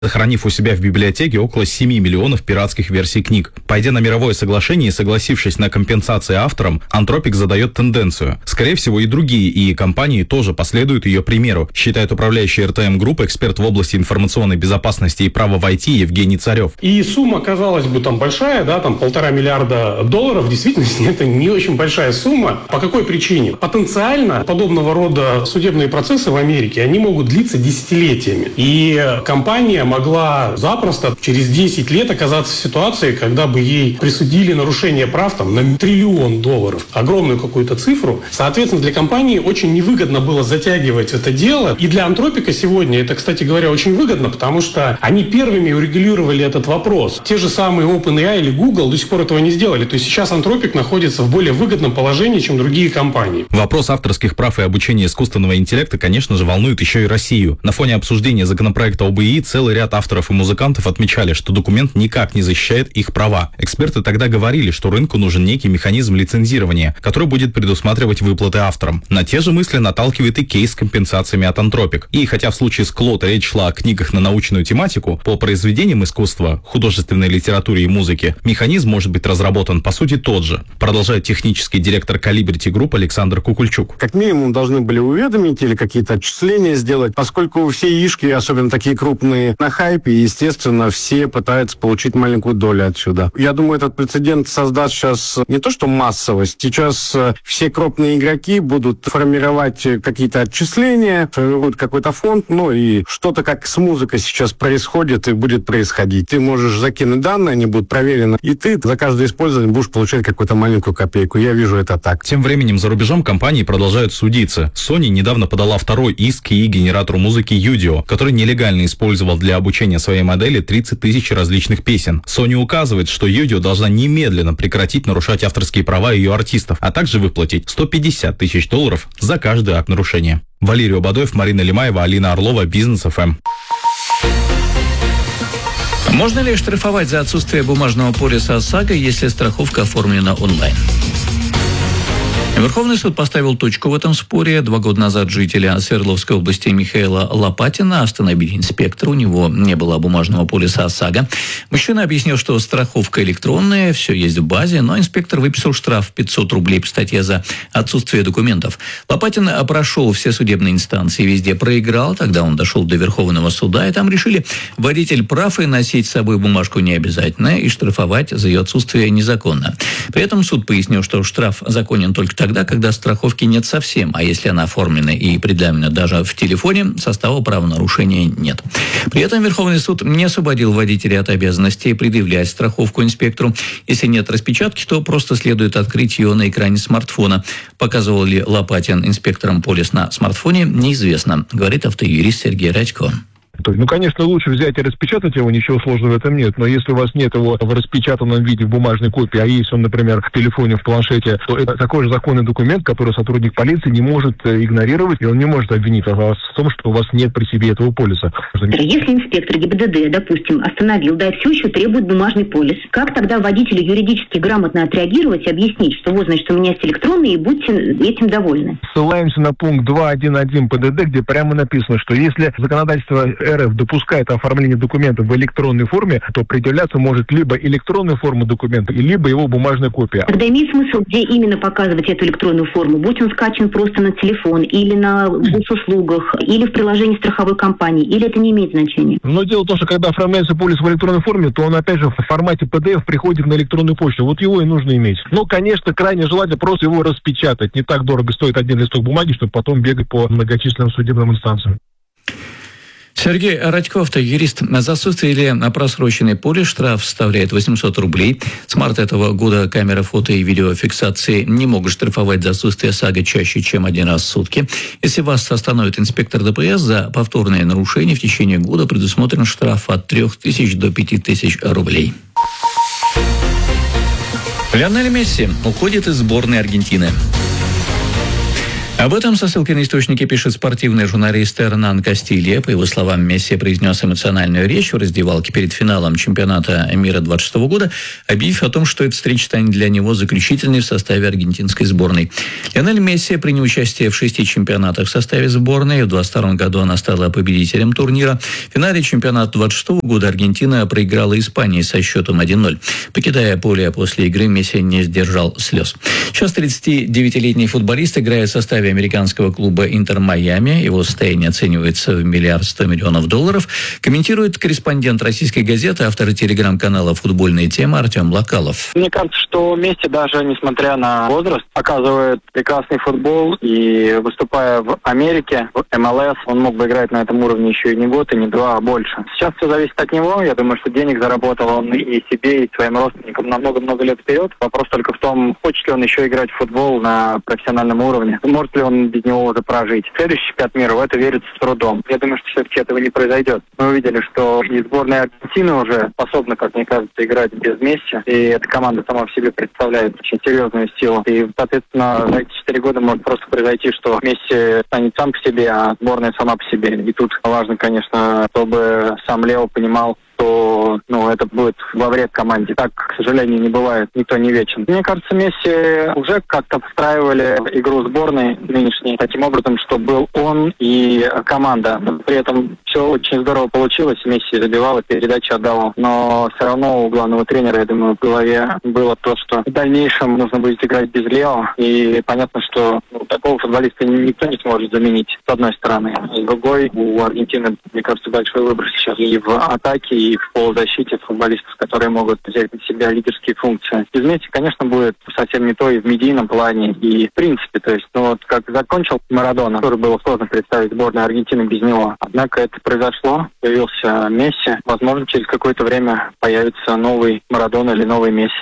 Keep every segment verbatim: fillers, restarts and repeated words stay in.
сохранив у себя в библиотеке около семи миллионов пиратских версий книг. Пойдя на мировое соглашение и согласившись на компенсации авторам, Anthropic задает тенденцию. Скорее всего, и другие и и компании тоже последуют ее примеру, считает управляющий эр тэ эм Group, эксперт в области информационной безопасности и права в ай ти Евгений Царев. И сумма, казалось бы, там большая, да, там полтора миллиарда долларов, в действительности это не очень большая сумма. По какой причине? Потенциально подобного рода судебные процессы в Америке, они могут длиться десятилетиями. И компания могла запросто через десять лет оказаться в ситуации, когда бы ей присудили нарушение прав там, на триллион долларов, огромную какую-то цифру. Соответственно, для компании очень невыгодно было затягивать это дело. И для Anthropic сегодня это, кстати говоря, очень выгодно, потому что они первыми урегулировали этот вопрос. Те же самые OpenAI или Google до сих пор этого не сделали. То есть сейчас Anthropic находится в более выгодном положении, чем другие компании. Вопрос авторских прав и обучения искусственного интеллекта, конечно же, волнует еще и Россию. На фоне обсуждения законопроекта об ИИ целый ряд авторов и музыкантов отмечали, что документ никак не защищает их права. Эксперты тогда говорили, что рынку нужен некий механизм лицензирования, который будет предусматривать выплаты авторам. На те же мысли наталкивает и кейс с компенсациями от Anthropic. И хотя в случае с Клод речь шла о книгах на научную тематику, по произведениям искусства, художественной литературе и музыке, механизм может быть разработан по сути тот же, продолжает технический директор Калиберти Групп Александр Кукульчук. Как минимум должны были уведомить или какие-то отчисления сделать, поскольку все яишки, особенно такие крупные, на хайпе, и, естественно, все пытаются получить маленькую долю отсюда. Я думаю, этот прецедент создаст сейчас не то что массовость, сейчас все крупные игроки будут формировать какие-то отчисления, формируют какой-то фонд, ну и что-то как с музыкой сейчас происходит и будет происходить. Ты можешь закинуть данные, они будут проверены, и ты за каждое использование будешь получать какую-то маленькую копейку. Я вижу это так. Тем временем за рубежом компании продолжают судиться. Sony недавно подала второй иск и генератору музыки Udio, который нелегально использовал для обучения своей модели тридцать тысяч различных песен. Sony указывает, что Udio должна немедленно прекратить нарушать авторские права ее артистов, а также выплатить сто пятьдесят тысяч долларов за каждый акт нарушения. Валерий Обадоев, Марина Лимаева, Алина Орлова, Бизнес эф эм. Можно ли штрафовать за отсутствие бумажного полиса ОСАГО, если страховка оформлена онлайн? Верховный суд поставил точку в этом споре. Два года назад жителя Свердловской области Михаила Лопатина остановили инспектор. У него не было бумажного полиса ОСАГО. Мужчина объяснил, что страховка электронная, все есть в базе, но инспектор выписал штраф пятьсот рублей по статье за отсутствие документов. Лопатин прошел все судебные инстанции, везде проиграл. Тогда он дошел до Верховного суда, и там решили, водитель прав и носить с собой бумажку не обязательно, и штрафовать за ее отсутствие незаконно. При этом суд пояснил, что штраф законен только тогда, когда страховки нет совсем, а если она оформлена и предъявлена даже в телефоне, состава правонарушения нет. При этом Верховный суд не освободил водителя от обязанности предъявлять страховку инспектору. Если нет распечатки, то просто следует открыть ее на экране смартфона. Показывал ли Лопатин инспекторам полис на смартфоне, неизвестно, говорит автоюрист Сергей Радько. Ну, конечно, лучше взять и распечатать его, ничего сложного в этом нет. Но если у вас нет его в распечатанном виде, в бумажной копии, а есть он, например, в телефоне, в планшете, то это такой же законный документ, который сотрудник полиции не может игнорировать, и он не может обвинить вас в том, что у вас нет при себе этого полиса. Если инспектор ГИБДД, допустим, остановил, да, все еще требует бумажный полис, как тогда водителю юридически грамотно отреагировать и объяснить, что вот, значит, у меня есть электронный, и будьте этим довольны? Ссылаемся на пункт два точка один точка один ПДД, где прямо написано, что если законодательство эр эф допускает оформление документов в электронной форме, то предъявляться может либо электронная форма документа, либо его бумажная копия. Тогда имеет смысл, где именно показывать эту электронную форму? Будь он скачан просто на телефон, или на госуслугах, или в приложении страховой компании, или это не имеет значения? Но дело в том, что когда оформляется полис в электронной форме, то он опять же в формате пи ди эф приходит на электронную почту. Вот его и нужно иметь. Но, конечно, крайне желательно просто его распечатать. Не так дорого стоит один листок бумаги, чтобы потом бегать по многочисленным судебным инстанциям. Сергей Радько, автоюрист. За отсутствие или просроченный полис штраф составляет восемьсот рублей. С марта этого года камеры фото и видеофиксации не могут штрафовать за отсутствие ОСАГО чаще, чем один раз в сутки. Если вас остановит инспектор ДПС за повторное нарушение, в течение года предусмотрен штраф от трех тысяч до пяти тысяч рублей. Лионель Месси уходит из сборной Аргентины. Об этом со ссылкой на источники пишет спортивный журналист Эрнан Кастилья. По его словам, Месси произнес эмоциональную речь в раздевалке перед финалом чемпионата мира двадцать шестого года, объявив о том, что эта встреча станет для него заключительной в составе аргентинской сборной. Лионель Месси принял участие в шести чемпионатах в составе сборной. В двадцать втором году она стала победителем турнира. В финале чемпионата двадцать шестого года Аргентина проиграла Испании со счетом один ноль. Покидая поле после игры, Месси не сдержал слез. Сейчас тридцатидевятилетний футболист играет в составе американского клуба «Интер Майами». Его состояние оценивается в миллиард сто миллионов долларов. Комментирует корреспондент российской газеты, автор телеграм-канала «Футбольная тема» Артем Локалов. Мне кажется, что Месси, даже несмотря на возраст, показывает прекрасный футбол. И выступая в Америке, в эм эл эс, он мог бы играть на этом уровне еще и не год, и не два, а больше. Сейчас все зависит от него. Я думаю, что денег заработал он и себе, и своим родственникам на много-много лет вперед. Вопрос только в том, хочет ли он еще играть в футбол на профессиональном уровне. Может ли он без него уже прожить. Следующий чемпионат мира, в это верится с трудом. Я думаю, что все-таки этого не произойдет. Мы увидели, что и сборная Аргентины уже способна, как мне кажется, играть без Месси. И эта команда сама в себе представляет очень серьезную силу. И, соответственно, за эти четыре года может просто произойти, что Месси станет сам по себе, а сборная сама по себе. И тут важно, конечно, чтобы сам Лео понимал, что ну, это будет во вред команде. Так, к сожалению, не бывает. Никто не вечен. Мне кажется, Месси уже как-то встраивали игру сборной нынешней таким образом, что был он и команда. При этом все очень здорово получилось. Месси забивал и передачи отдавал. Но все равно у главного тренера, я думаю, в голове было то, что в дальнейшем нужно будет играть без Лео. И понятно, что ну, такого футболиста никто не сможет заменить, с одной стороны. С другой, у Аргентины, мне кажется, большой выбор сейчас и в атаке, и в полузащите футболистов, которые могут взять на себя лидерские функции. Без Месси, конечно, будет совсем не то и в медийном плане, и в принципе. То есть, ну вот как закончил Марадона, тоже было сложно представить сборную Аргентины без него. Однако это произошло, появился Месси. Возможно, через какое-то время появится новый Марадона или новый Месси.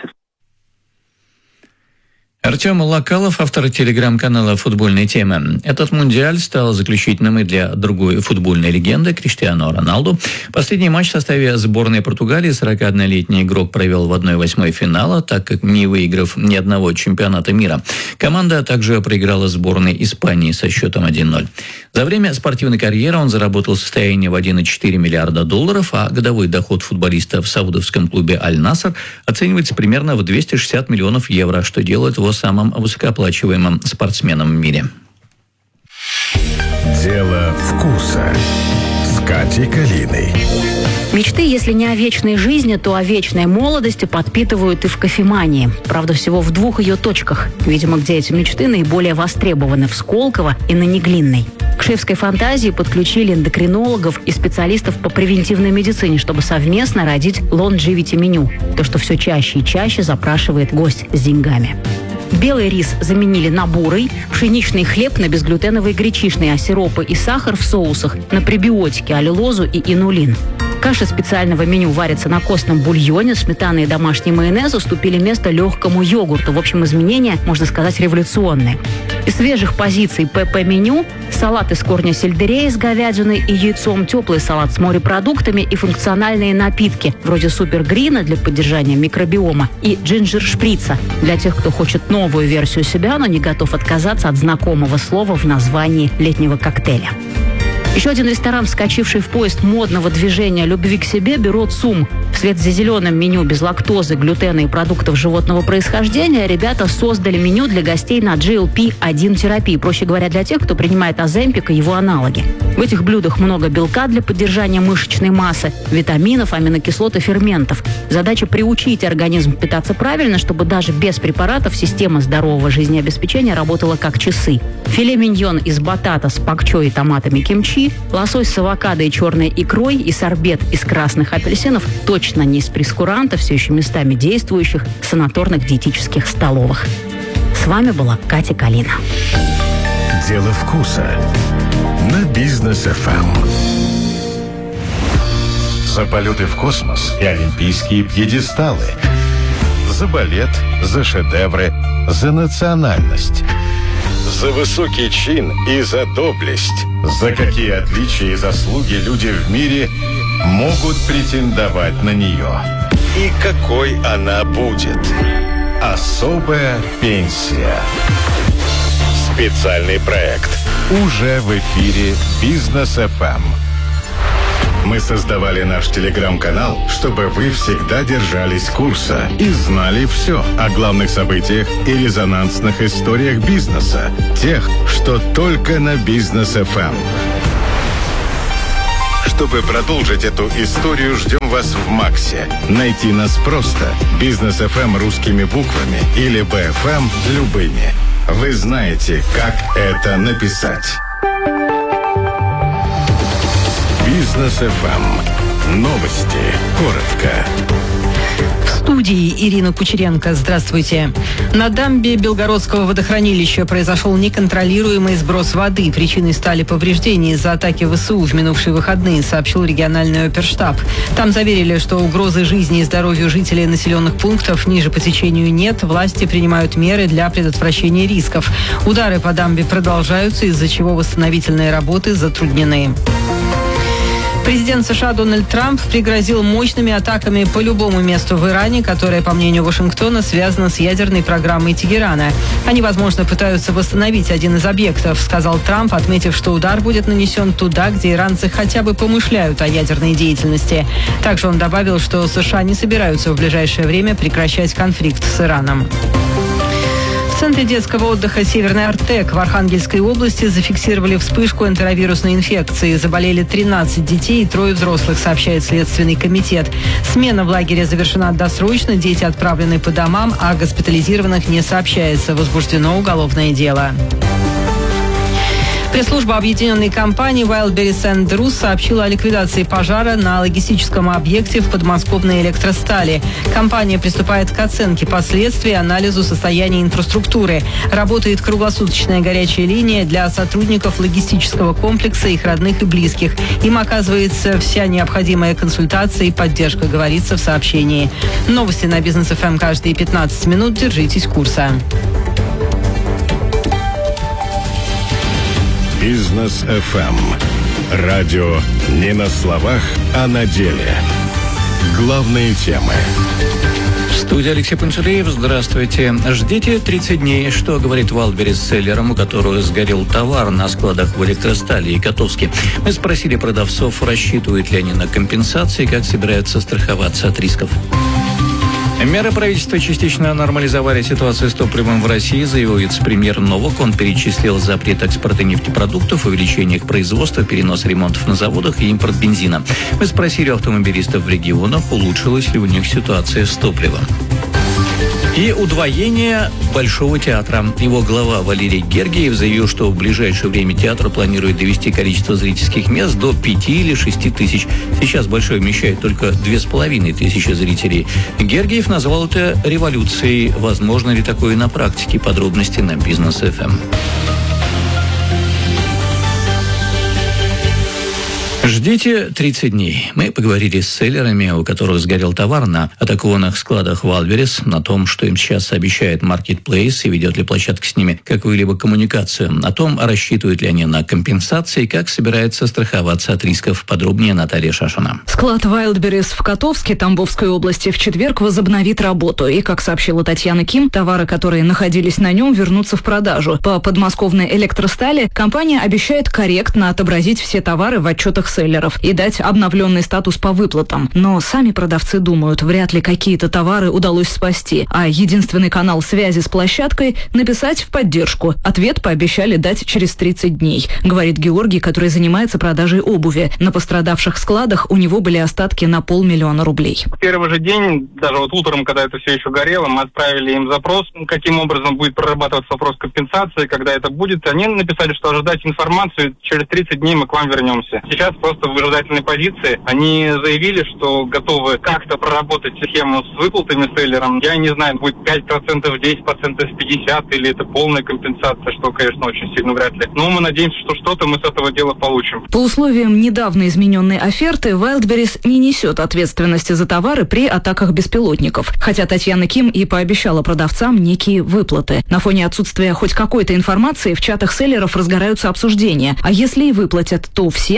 Артем Локалов, автор телеграм-канала «Футбольная тема». Этот мундиаль стал заключительным и для другой футбольной легенды Криштиану Роналду. Последний матч в составе сборной Португалии сорокаоднолетний игрок провел в одной восьмой финала, так как не выиграв ни одного чемпионата мира. Команда также проиграла сборной Испании со счетом один ноль. За время спортивной карьеры он заработал состояние в один целых четыре десятых миллиарда долларов, а годовой доход футболиста в саудовском клубе «Аль-Наср» оценивается примерно в двести шестьдесят миллионов евро, что делает его самым высокооплачиваемым спортсменом в мире. Дело вкуса с Катей Калиной. Мечты, если не о вечной жизни, то о вечной молодости подпитывают и в кофемании. Правда, всего в двух ее точках. Видимо, где эти мечты наиболее востребованы – в Сколково и на Неглинной. К шефской фантазии подключили эндокринологов и специалистов по превентивной медицине, чтобы совместно родить longevity-меню. То, что все чаще и чаще запрашивает гость с деньгами. Белый рис заменили на бурый, пшеничный хлеб на безглютеновый гречишный, а сиропы и сахар в соусах на пребиотики, аллюлозу и инулин. Каши специального меню варятся на костном бульоне, сметана и домашний майонез уступили место легкому йогурту. В общем, изменения, можно сказать, революционные. Из свежих позиций ПП-меню – салат из корня сельдерея с говядиной и яйцом, теплый салат с морепродуктами и функциональные напитки, вроде супергрина для поддержания микробиома и джинджер-шприца для тех, кто хочет новую версию себя, но не готов отказаться от знакомого слова в названии летнего коктейля. Еще один ресторан, вскочивший в поезд модного движения любви к себе, бюро ЦУМ. Вслед за зеленым меню без лактозы, глютена и продуктов животного происхождения ребята создали меню для гостей на джи эл пи один терапии, проще говоря, для тех, кто принимает Оземпик и его аналоги. В этих блюдах много белка для поддержания мышечной массы, витаминов, аминокислот и ферментов. Задача приучить организм питаться правильно, чтобы даже без препаратов система здорового жизнеобеспечения работала как часы. Филе миньон из батата с пакчой и томатами кимчи, лосось с авокадо и черной икрой и сорбет из красных апельсинов точно не из прескурантов, все еще местами действующих санаторных диетических столовых. С вами была Катя Калина. Дело вкуса на Бизнес эф эм. За полеты в космос и олимпийские пьедесталы. За балет, за шедевры, за национальность. За высокий чин и за доблесть. За какие отличия и заслуги люди в мире могут претендовать на нее. И какой она будет. Особая пенсия. С Специальный проект уже в эфире Бизнес эф эм. Мы создавали наш телеграм-канал, чтобы вы всегда держались курса и знали все о главных событиях и резонансных историях бизнеса, тех, что только на Бизнес эф эм. Чтобы продолжить эту историю, ждем вас в Максе. Найти нас просто. Бизнес эф эм русскими буквами или би эф эм любыми. Вы знаете, как это написать. Бизнес эф эм. Новости. Коротко. В студии Ирина Кучеренко. Здравствуйте. На дамбе Белгородского водохранилища произошел неконтролируемый сброс воды. Причиной стали повреждения из-за атаки ВСУ в минувшие выходные, сообщил региональный оперштаб. Там заверили, что угрозы жизни и здоровью жителей населенных пунктов ниже по течению нет. Власти принимают меры для предотвращения рисков. Удары по дамбе продолжаются, из-за чего восстановительные работы затруднены. Президент США Дональд Трамп пригрозил мощными атаками по любому месту в Иране, которое, по мнению Вашингтона, связано с ядерной программой Тегерана. Они, возможно, пытаются восстановить один из объектов, сказал Трамп, отметив, что удар будет нанесен туда, где иранцы хотя бы помышляют о ядерной деятельности. Также он добавил, что США не собираются в ближайшее время прекращать конфликт с Ираном. В Центре детского отдыха «Северный Артек» в Архангельской области зафиксировали вспышку энтеровирусной инфекции. Заболели тринадцать детей и трое взрослых, сообщает Следственный комитет. Смена в лагере завершена досрочно, дети отправлены по домам, а госпитализированных не сообщается. Возбуждено уголовное дело. Пресс-служба объединенной компании Wildberries энд Rus сообщила о ликвидации пожара на логистическом объекте в подмосковной электростали. Компания приступает к оценке последствий и анализу состояния инфраструктуры. Работает круглосуточная горячая линия для сотрудников логистического комплекса, их родных и близких. Им оказывается вся необходимая консультация и поддержка, говорится в сообщении. Новости на Бизнес эф эм каждые пятнадцать минут. Держитесь курса. Бизнес эф эм. Радио не на словах, а на деле. Главные темы. В студии Алексей Панчереев. Здравствуйте. Ждите тридцать дней. Что говорит Wildberries селлерам, у которых сгорел товар на складах в Электростале и Котовске? Мы спросили продавцов, рассчитывают ли они на компенсации, как собираются страховаться от рисков. Меры правительства частично нормализовали ситуацию с топливом в России, заявил вице-премьер Новак. Он перечислил запрет экспорта нефтепродуктов, увеличение их производства, перенос ремонтов на заводах и импорт бензина. Мы спросили автомобилистов в регионах, улучшилась ли у них ситуация с топливом. И удвоение Большого театра. Его глава Валерий Гергиев заявил, что в ближайшее время театр планирует довести количество зрительских мест до пяти или шести тысяч. Сейчас Большой вмещает только две с половиной тысячи зрителей. Гергиев назвал это революцией. Возможно ли такое на практике? Подробности на Бизнес эф эм. Ждите тридцать дней. Мы поговорили с селлерами, у которых сгорел товар на атакованных складах Wildberries, на том, что им сейчас обещает Marketplace и ведет ли площадка с ними какую-либо коммуникацию, о том, рассчитывают ли они на компенсации, как собираются страховаться от рисков. Подробнее Наталья Шашина. Склад Wildberries в Котовске Тамбовской области в четверг возобновит работу. И, как сообщила Татьяна Ким, товары, которые находились на нем, вернутся в продажу. По подмосковной электростали компания обещает корректно отобразить все товары в отчетах селлеров и дать обновленный статус по выплатам. Но сами продавцы думают, вряд ли какие-то товары удалось спасти, а единственный канал связи с площадкой – написать в поддержку. Ответ пообещали дать через тридцать дней, говорит Георгий, который занимается продажей обуви. На пострадавших складах у него были остатки на полмиллиона рублей. В первый же день, даже вот утром, когда это все еще горело, мы отправили им запрос, каким образом будет прорабатываться вопрос компенсации, когда это будет. Они написали, что ожидать информацию, через тридцать дней мы к вам вернемся. Сейчас просто в выжидательной позиции. Они заявили, что готовы как-то проработать схему с выплатами селлерам. Я не знаю, будет пять процентов, десять процентов, пятьдесят процентов, или это полная компенсация, что, конечно, очень сильно вряд ли. Но мы надеемся, что что-то мы с этого дела получим. По условиям недавно измененной оферты, Wildberries не несет ответственности за товары при атаках беспилотников. Хотя Татьяна Ким и пообещала продавцам некие выплаты. На фоне отсутствия хоть какой-то информации в чатах селлеров разгораются обсуждения. А если и выплатят, то всем ли и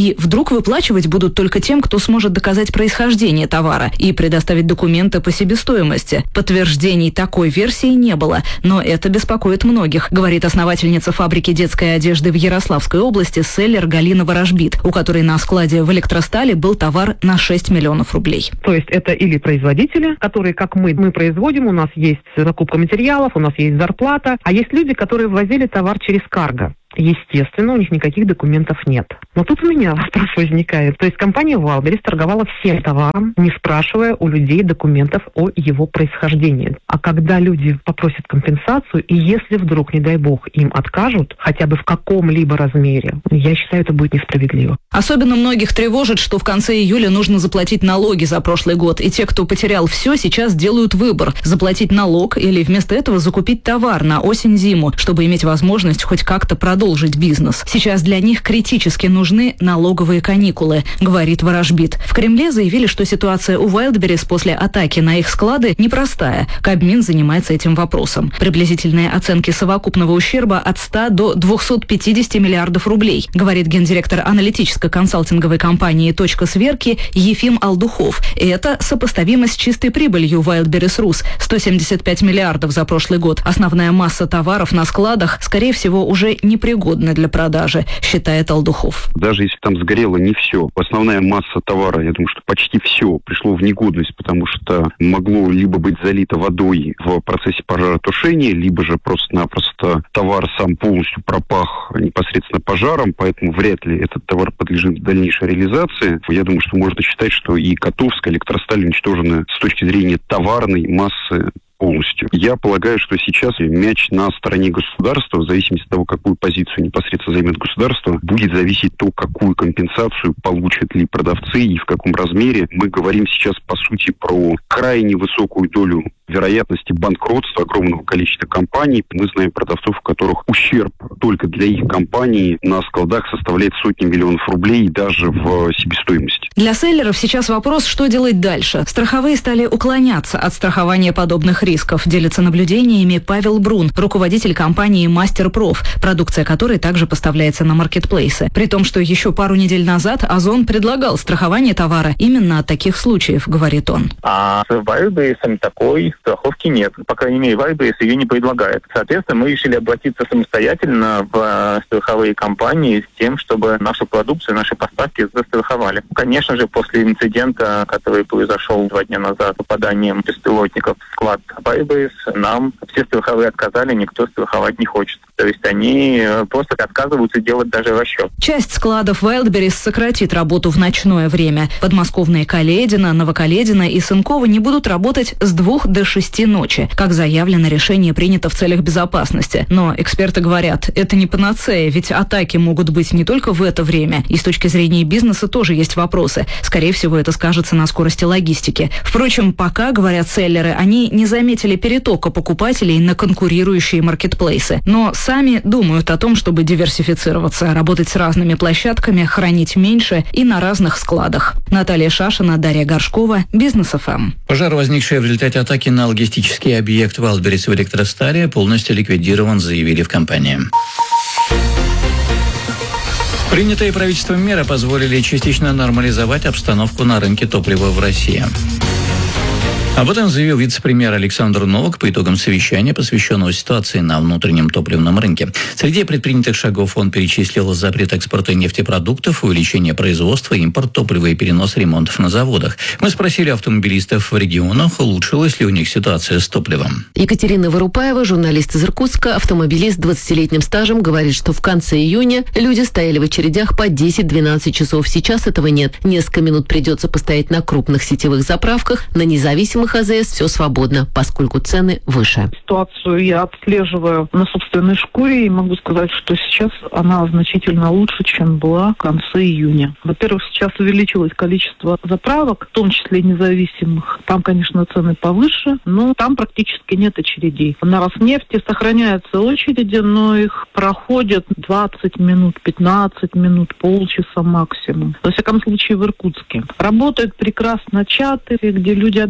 И вдруг выплачивать будут только тем, кто сможет доказать происхождение товара и предоставить документы по себестоимости. Подтверждений такой версии не было, но это беспокоит многих, говорит основательница фабрики детской одежды в Ярославской области селлер Галина Ворожбит, у которой на складе в Электростали был товар на шесть миллионов рублей. То есть это или производители, которые, как мы, мы производим, у нас есть закупка материалов, у нас есть зарплата, а есть люди, которые ввозили товар через карго. Естественно, у них никаких документов нет. Но тут у меня вопрос возникает. То есть компания Wildberries торговала всем товаром, не спрашивая у людей документов о его происхождении. А когда люди попросят компенсацию, и если вдруг, не дай бог, им откажут, хотя бы в каком-либо размере, я считаю, это будет несправедливо. Особенно многих тревожит, что в конце июля нужно заплатить налоги за прошлый год. И те, кто потерял все, сейчас делают выбор – заплатить налог или вместо этого закупить товар на осень-зиму, чтобы иметь возможность хоть как-то продолжить продолжить бизнес. Сейчас для них критически нужны налоговые каникулы, говорит Ворожбит. В Кремле заявили, что ситуация у Wildberries после атаки на их склады непростая. Кабмин занимается этим вопросом. Приблизительные оценки совокупного ущерба от ста до двухсот пятидесяти миллиардов рублей, говорит гендиректор аналитической консалтинговой компании «Точка сверки» Ефим Алдухов. И это сопоставимо с чистой прибылью Wildberries Rus – сто семьдесят пять миллиардов за прошлый год. Основная масса товаров на складах, скорее всего, уже не пригодны для продажи, считает Алдухов. Даже если там сгорело не все, основная масса товара, я думаю, что почти все пришло в негодность, потому что могло либо быть залито водой в процессе пожаротушения, либо же просто-напросто товар сам полностью пропах непосредственно пожаром, поэтому вряд ли этот товар подлежит дальнейшей реализации. Я думаю, что можно считать, что и Котовская, Электросталь уничтожены с точки зрения товарной массы полностью. Я полагаю, что сейчас мяч на стороне государства, в зависимости от того, какую позицию непосредственно займет государство, будет зависеть то, какую компенсацию получат ли продавцы и в каком размере. Мы говорим сейчас, по сути, про крайне высокую долю вероятности банкротства огромного количества компаний. Мы знаем продавцов, у которых ущерб только для их компании на складах составляет сотни миллионов рублей даже в себестоимости. Для селлеров сейчас вопрос, что делать дальше. Страховые стали уклоняться от страхования подобных рисков, делится наблюдениями Павел Брун, руководитель компании «Мастерпроф», продукция которой также поставляется на маркетплейсы. При том, что еще пару недель назад Озон предлагал страхование товара именно от таких случаев, говорит он. А с Wildberries такой страховки нет. По крайней мере, Wildberries ее не предлагает. Соответственно, мы решили обратиться самостоятельно в страховые компании с тем, чтобы нашу продукцию, наши поставки застраховали. Конечно же, после инцидента, который произошел два дня назад, попаданием беспилотников в склад Wildberries, нам все страховые отказали, никто страховать не хочет. То есть они просто отказываются делать даже расчет. Часть складов Wildberries сократит работу в ночное время. Подмосковные Каледино, Новокаледино и Сынково не будут работать с двух до шести ночи. Как заявлено, решение принято в целях безопасности. Но эксперты говорят, это не панацея, ведь атаки могут быть не только в это время. И с точки зрения бизнеса тоже есть вопросы. Скорее всего, это скажется на скорости логистики. Впрочем, пока, говорят селлеры, они не заметили перетока покупателей на конкурирующие маркетплейсы. Но сами думают о том, чтобы диверсифицироваться, работать с разными площадками, хранить меньше и на разных складах. Наталья Шашина, Дарья Горшкова, Бизнес эф эм. Пожар, возникший в результате атаки на логистический объект Wildberries в Электростале, полностью ликвидирован, заявили в компании. Принятые правительством меры позволили частично нормализовать обстановку на рынке топлива в России. Об этом заявил вице-премьер Александр Новак по итогам совещания, посвященного ситуации на внутреннем топливном рынке. Среди предпринятых шагов он перечислил запрет экспорта нефтепродуктов, увеличение производства, импорт топлива и перенос ремонтов на заводах. Мы спросили автомобилистов в регионах, улучшилась ли у них ситуация с топливом. Екатерина Вырупаева, журналист из Иркутска, автомобилист с двадцатилетним стажем, говорит, что в конце июня люди стояли в очередях по десять-двенадцать часов. Сейчас этого нет. Несколько минут придется постоять на крупных сетевых заправках, на независимых А З С все свободно, поскольку цены выше. Ситуацию я отслеживаю на собственной шкуре и могу сказать, что сейчас она значительно лучше, чем была в конце июня. Во-первых, сейчас увеличилось количество заправок, в том числе независимых. Там, конечно, цены повыше, но там практически нет очередей. На Роснефти сохраняются очереди, но их проходят двадцать минут, пятнадцать минут, полчаса максимум. Во всяком случае, в Иркутске. Работают прекрасно чаты, где люди обмениваются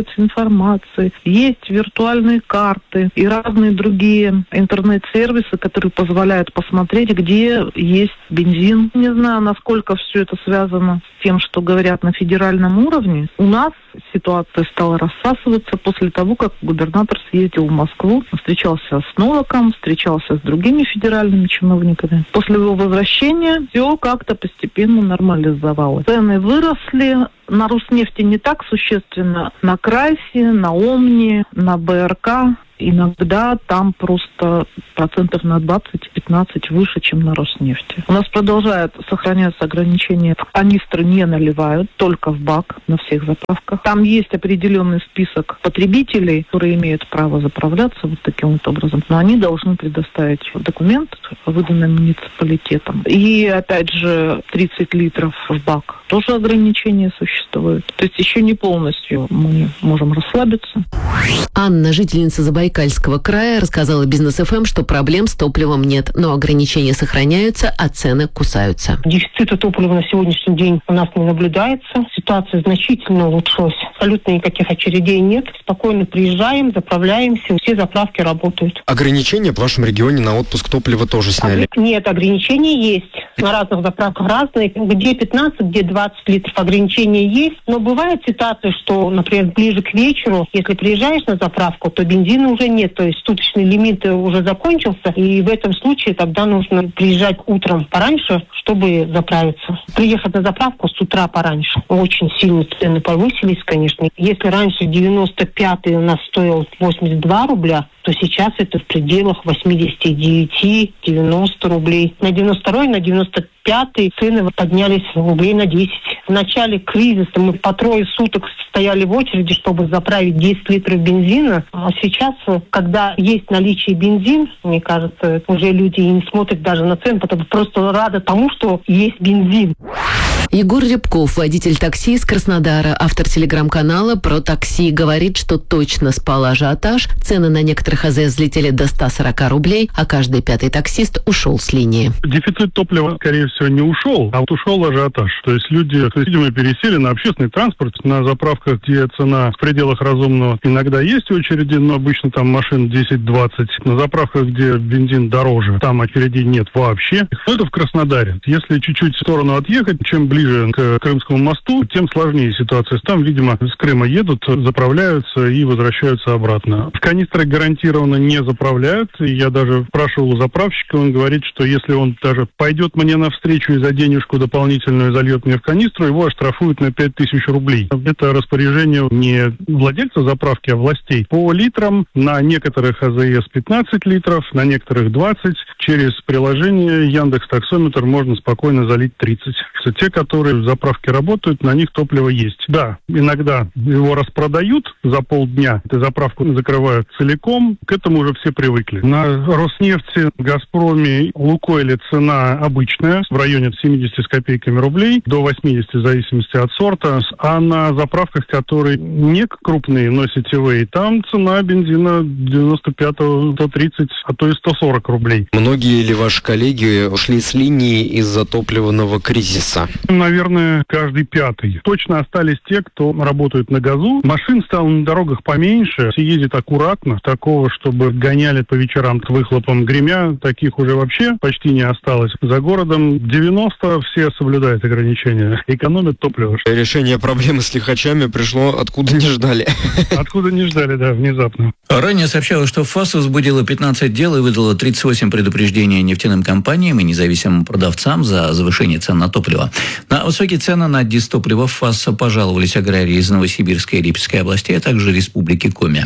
пользоваться информацией. Есть виртуальные карты и разные другие интернет-сервисы, которые позволяют посмотреть, где есть бензин. Не знаю, насколько все это связано с тем, что говорят на федеральном уровне. У нас ситуация стала рассасываться после того, как губернатор съездил в Москву, встречался с Новаком, встречался с другими федеральными чиновниками. После его возвращения все как-то постепенно нормализовалось. Цены выросли. На Роснефти не так существенно. На Крайсе, на Омни, на БРК иногда там просто процентов на двадцать-пятнадцать выше, чем на Роснефти. У нас продолжает сохраняться ограничение. Канистры не наливают, только в бак на всех заправках. Там есть определенный список потребителей, которые имеют право заправляться вот таким вот образом. Но они должны предоставить документ, выданный муниципалитетом. И, опять же, тридцать литров в бак. Тоже ограничения существуют. То есть еще не полностью мы можем расслабиться. Анна, жительница Забайкальского края, рассказала Бизнес эф эм, что проблем с топливом нет, но ограничения сохраняются, а цены кусаются. Дефицита топлива на сегодняшний день у нас не наблюдается. Ситуация значительно улучшилась. Абсолютно никаких очередей нет. Спокойно приезжаем, заправляемся, все заправки работают. Ограничения в вашем регионе на отпуск топлива тоже сняли? Нет, ограничения есть. На разных заправках разные. Где пятнадцать, где двадцать литров ограничения есть. Но бывает ситуация, что, например, ближе к вечеру, если приезжаешь на заправку, то бензина уже нет. То есть суточный лимит уже закончился. И в этом случае тогда нужно приезжать утром пораньше, чтобы заправиться. Приехать на заправку с утра пораньше. Очень сильно цены повысились, конечно. Если раньше девяносто пятый у нас стоил восемьдесят два рубля, то сейчас это в пределах восемьдесят девять - девяносто рублей. На девяносто второй, на девяносто пятый цены поднялись рублей на десять. В начале кризиса мы по трое суток стояли в очереди, чтобы заправить десять литров бензина. А сейчас, когда есть наличие бензин, мне кажется, уже люди не смотрят даже на цены, потому что просто рады тому, что есть бензин. Егор Рябков, водитель такси из Краснодара, автор телеграм-канала про такси, говорит, что точно спал ажиотаж. Цены на некоторых АЗС взлетели до ста сорока рублей, а каждый пятый таксист ушел с линии. Дефицит топлива, скорее всего, не ушел, а вот ушел ажиотаж. То есть люди, видимо, пересели на общественный транспорт, на заправках, где цена в пределах разумного. Иногда есть очереди, но обычно там машин десять-двадцать. На заправках, где бензин дороже, там очередей нет вообще. Это в Краснодаре. Если чуть-чуть в сторону отъехать, чем ближе к Крымскому мосту, тем сложнее ситуация. Там, видимо, с Крыма едут, заправляются и возвращаются обратно. Канистры гарантированно не заправляют. Я даже спрашивал у заправщика, он говорит, что если он даже пойдет мне навстречу и за денежку дополнительную зальет мне в канистру, его оштрафуют на пять тысяч рублей. Это распоряжение не владельца заправки, а властей. По литрам на некоторых АЗС пятнадцать литров, на некоторых двадцать. Через приложение Яндекс.Таксометр можно спокойно залить тридцать. Те, которые в заправке работают, на них топливо есть. Да, иногда его распродают за полдня, эту заправку закрывают целиком, к этому уже все привыкли. На Роснефти, Газпроме, Лукойле цена обычная, в районе семьдесят с копейками рублей, до восьмидесяти в зависимости от сорта. А на заправках, которые не крупные, но сетевые, там цена бензина девяносто пятого сто тридцать, а то и сто сорок рублей. Многие ли ваши коллеги ушли с линии из-за топливного кризиса? Наверное, каждый пятый. Точно остались те, кто работают на газу. Машин стало на дорогах поменьше. Все ездят аккуратно. Такого, чтобы гоняли по вечерам с выхлопом гремя, таких уже вообще почти не осталось. За городом девяносто все соблюдают ограничения. Экономят топливо. Решение проблемы с лихачами пришло откуда не ждали. Откуда не ждали, да, внезапно. Ранее сообщалось, что ФАС возбудила пятнадцать дел и выдала тридцать восемь предупреждений нефтяным компаниям и независимым продавцам за завышение цен на топливо. На высокие цены на дистопливо в ФАС пожаловались аграрии из Новосибирской и Липецкой областей, а также Республики Коми.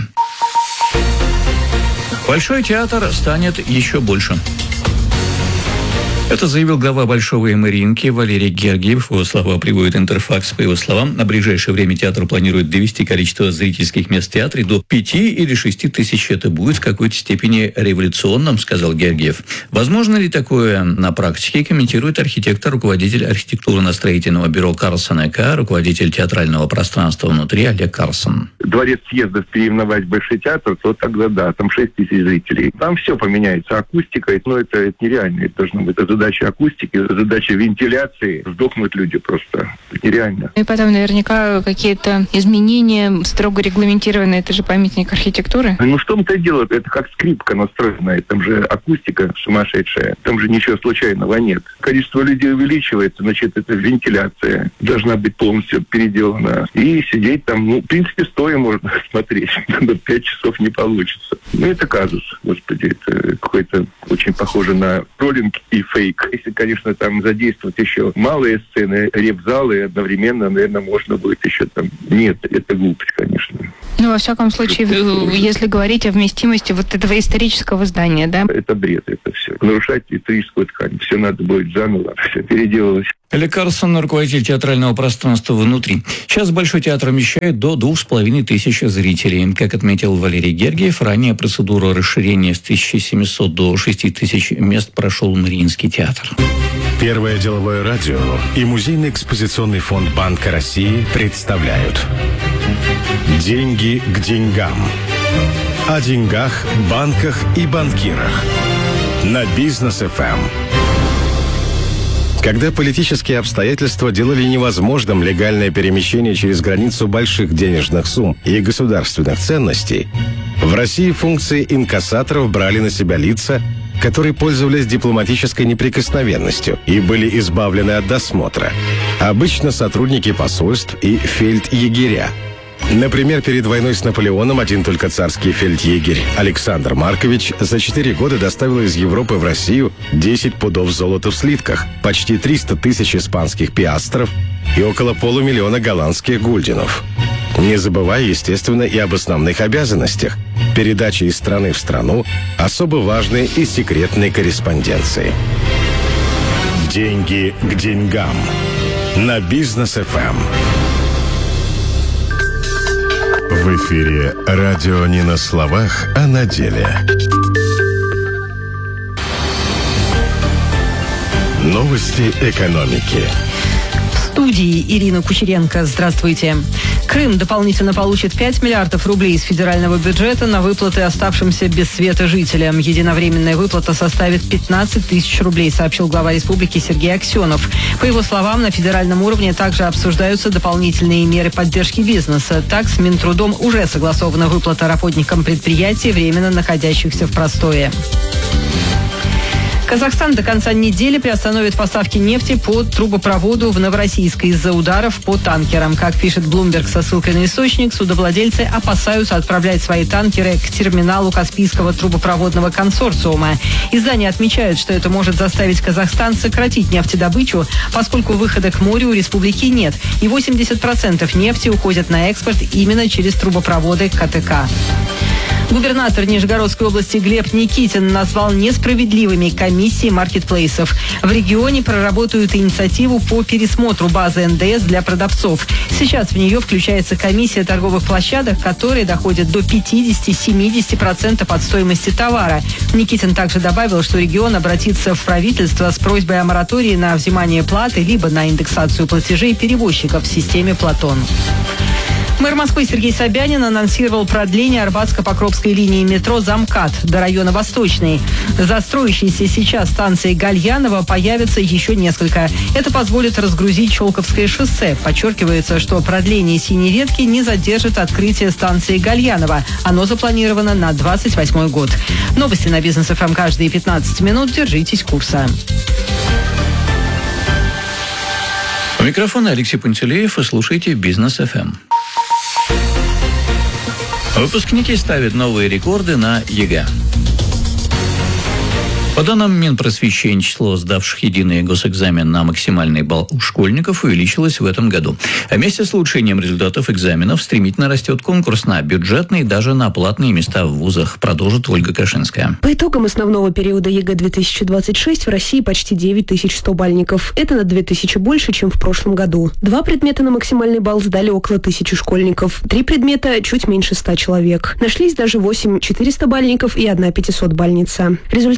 Большой театр станет еще больше. Это заявил глава Большого МРИНки Валерий Гергиев. Его слова приводит Интерфакс. По его словам, на ближайшее время театр планирует довести количество зрительских мест в театре до пяти или шести тысяч. Это будет в какой-то степени революционным, сказал Гергиев. Возможно ли такое на практике, комментирует архитектор, руководитель архитектурно-строительного бюро Карлсон и Ко, руководитель театрального пространства внутри Олег Карлсон. Дворец съездов переименовать в Большой театр, то тогда да, там шесть тысяч зрителей. Там все поменяется, акустика, но это, это нереально, это должно быть. Это задача акустики, задача вентиляции. Сдохнут люди просто. Это нереально. И потом наверняка какие-то изменения строго регламентированные. Это же памятник архитектуры. Ну что он-то делает? Это как скрипка настроенная. Там же акустика сумасшедшая. Там же ничего случайного нет. Количество людей увеличивается, значит, это вентиляция должна быть полностью переделана. И сидеть там, ну, в принципе, стоя можно смотреть. Но пять часов не получится. Ну, это казус, господи. Это какой-то очень похоже на троллинг и фейк. Если, конечно, там задействовать еще малые сцены, реп-залы, одновременно, наверное, можно будет еще там... Нет, это глупость, конечно. Ну, во всяком случае, если говорить о вместимости вот этого исторического здания, да? Это бред, это все. Нарушать историческую ткань. Все надо будет заново, все переделывать. Олег Карлсон, руководитель театрального пространства «Внутри». Сейчас Большой театр вмещает до двух с половиной тысяч зрителей. Как отметил Валерий Гергиев, ранее процедура расширения с тысячи семисот до шести тысяч мест прошел Мариинский театр. Первое деловое радио и Музейный экспозиционный фонд Банка России представляют «Деньги к деньгам». О деньгах, банках и банкирах. На Бизнес эф эм. Когда политические обстоятельства делали невозможным легальное перемещение через границу больших денежных сумм и государственных ценностей, в России функции инкассаторов брали на себя лица, которые пользовались дипломатической неприкосновенностью и были избавлены от досмотра. Обычно сотрудники посольств и фельдъегеря. Например, перед войной с Наполеоном один только царский фельдъегерь Александр Маркович за четыре года доставил из Европы в Россию десять пудов золота в слитках, почти триста тысяч испанских пиастров и около полумиллиона голландских гульденов. Не забывая, естественно, и об основных обязанностях – передаче из страны в страну особо важной и секретной корреспонденции. Деньги к деньгам. На Бизнес эф эм. В эфире радио не на словах, а на деле. Новости экономики. В студии Ирина Кучеренко. Здравствуйте. Крым дополнительно получит пять миллиардов рублей из федерального бюджета на выплаты оставшимся без света жителям. Единовременная выплата составит пятнадцать тысяч рублей, сообщил глава республики Сергей Аксенов. По его словам, на федеральном уровне также обсуждаются дополнительные меры поддержки бизнеса. Так, с Минтрудом уже согласована выплата работникам предприятий, временно находящихся в простое. Казахстан до конца недели приостановит поставки нефти по трубопроводу в Новороссийск из-за ударов по танкерам. Как пишет Bloomberg со ссылкой на источник, судовладельцы опасаются отправлять свои танкеры к терминалу Каспийского трубопроводного консорциума. Издание отмечает, что это может заставить Казахстан сократить нефтедобычу, поскольку выхода к морю у республики нет, и восемьдесят процентов нефти уходят на экспорт именно через трубопроводы ка тэ ка. Губернатор Нижегородской области Глеб Никитин назвал несправедливыми комиссии маркетплейсов. В регионе проработают инициативу по пересмотру базы эн дэ эс для продавцов. Сейчас в нее включается комиссия торговых площадок, которые доходят до пятьдесят-семьдесят процентов от стоимости товара. Никитин также добавил, что регион обратится в правительство с просьбой о моратории на взимание платы либо на индексацию платежей перевозчиков в системе «Платон». Мэр Москвы Сергей Собянин анонсировал продление Арбатско-Покровской линии метро «Замкат» до района Восточный. За строящейся сейчас станцией Гальянова появится еще несколько. Это позволит разгрузить Щелковское шоссе. Подчеркивается, что продление синей ветки не задержит открытие станции Гальянова. Оно запланировано на двадцать восьмой год. Новости на Бизнес эф эм каждые пятнадцать минут. Держитесь курса. У микрофона Алексей Пантелеев, и слушайте Бизнес эф эм. Выпускники ставят новые рекорды на ЕГЭ. По данным Минпросвещения, число сдавших единый госэкзамен на максимальный балл у школьников увеличилось в этом году. А вместе с улучшением результатов экзаменов стремительно растет конкурс на бюджетные и даже на платные места в вузах, продолжит Ольга Кашинская. По итогам основного периода ЕГЭ две тысячи двадцать шесть в России почти девять тысяч сто бальников. Это на две тысячи больше, чем в прошлом году. Два предмета на максимальный балл сдали около тысячи школьников. Три предмета чуть меньше ста человек. Нашлись даже восемь четыреста бальников и одна пятисот бальница. Результаты ЕГЭ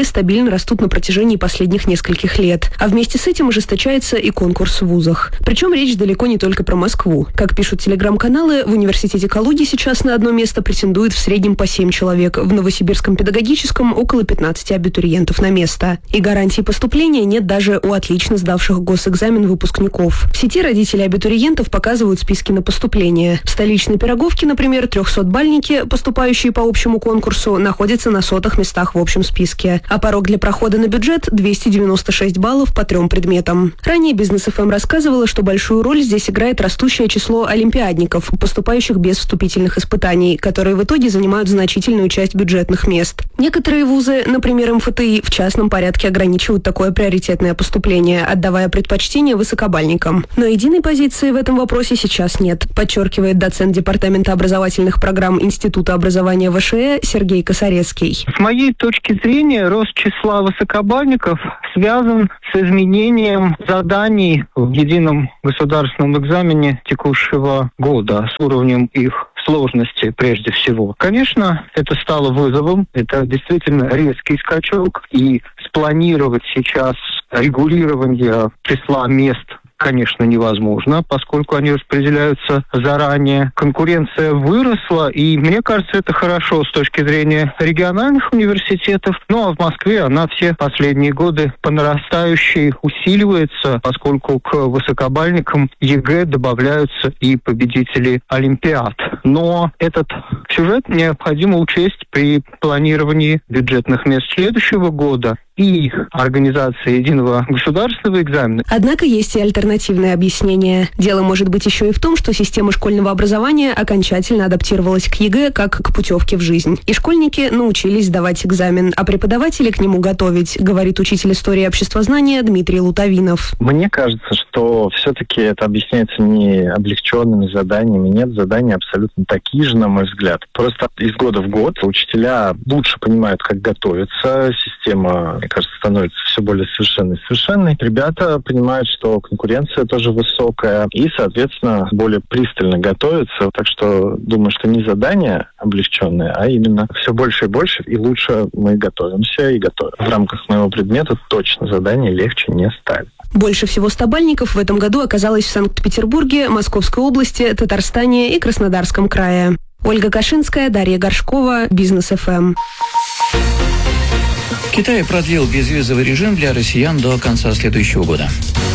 стабильно растут на протяжении последних нескольких лет. А вместе с этим ожесточается и конкурс в вузах. Причем речь далеко не только про Москву. Как пишут телеграм-каналы, в университете Калуги сейчас на одно место претендует в среднем по семь человек. В Новосибирском педагогическом около пятнадцати абитуриентов на место. И гарантии поступления нет даже у отлично сдавших госэкзамен выпускников. В сети родители абитуриентов показывают списки на поступление. В столичной Пироговке, например, трехсотбальники, поступающие по общему конкурсу, находятся на сотых местах в общем списке. А порог для прохода на бюджет – двести девяносто шесть баллов по трем предметам. Ранее Бизнес эф эм рассказывала, что большую роль здесь играет растущее число олимпиадников, поступающих без вступительных испытаний, которые в итоге занимают значительную часть бюджетных мест. Некоторые вузы, например, эм эф тэ и, в частном порядке ограничивают такое приоритетное поступление, отдавая предпочтение высокобальникам. Но единой позиции в этом вопросе сейчас нет, подчеркивает доцент Департамента образовательных программ Института образования вэ ша э Сергей Косарецкий. С моей точки зрения, рост числа высокобальников связан с изменением заданий в едином государственном экзамене текущего года, с уровнем их сложности прежде всего. Конечно, это стало вызовом, это действительно резкий скачок, и спланировать сейчас регулирование числа мест, конечно, невозможно, поскольку они распределяются заранее. Конкуренция выросла, и мне кажется, это хорошо с точки зрения региональных университетов. Ну, а в Москве она все последние годы по нарастающей усиливается, поскольку к высокобальникам ЕГЭ добавляются и победители Олимпиад. Но этот сюжет необходимо учесть при планировании бюджетных мест следующего года и организации единого государственного экзамена. Однако есть и альтернативное объяснение. Дело может быть еще и в том, что система школьного образования окончательно адаптировалась к ЕГЭ как к путевке в жизнь. И школьники научились сдавать экзамен, а преподаватели к нему готовить, говорит учитель истории обществознания Дмитрий Лутовинов. Мне кажется, что все-таки это объясняется не облегченными заданиями. Нет, задания абсолютно такие же, на мой взгляд. Просто из года в год учителя лучше понимают, как готовиться. Система, мне кажется, становится все более совершенной и совершенной. Ребята понимают, что конкуренция тоже высокая и, соответственно, более пристально готовятся. Так что думаю, что не задания облегченные, а именно все больше и больше и лучше мы готовимся и готовим. В рамках моего предмета точно задания легче не ставят. Больше всего стабальников в этом году оказалось в Санкт-Петербурге, Московской области, Татарстане и Краснодарском крае. Ольга Кашинская, Дарья Горшкова, Бизнес эф эм. Китай продлил безвизовый режим для россиян до конца следующего года.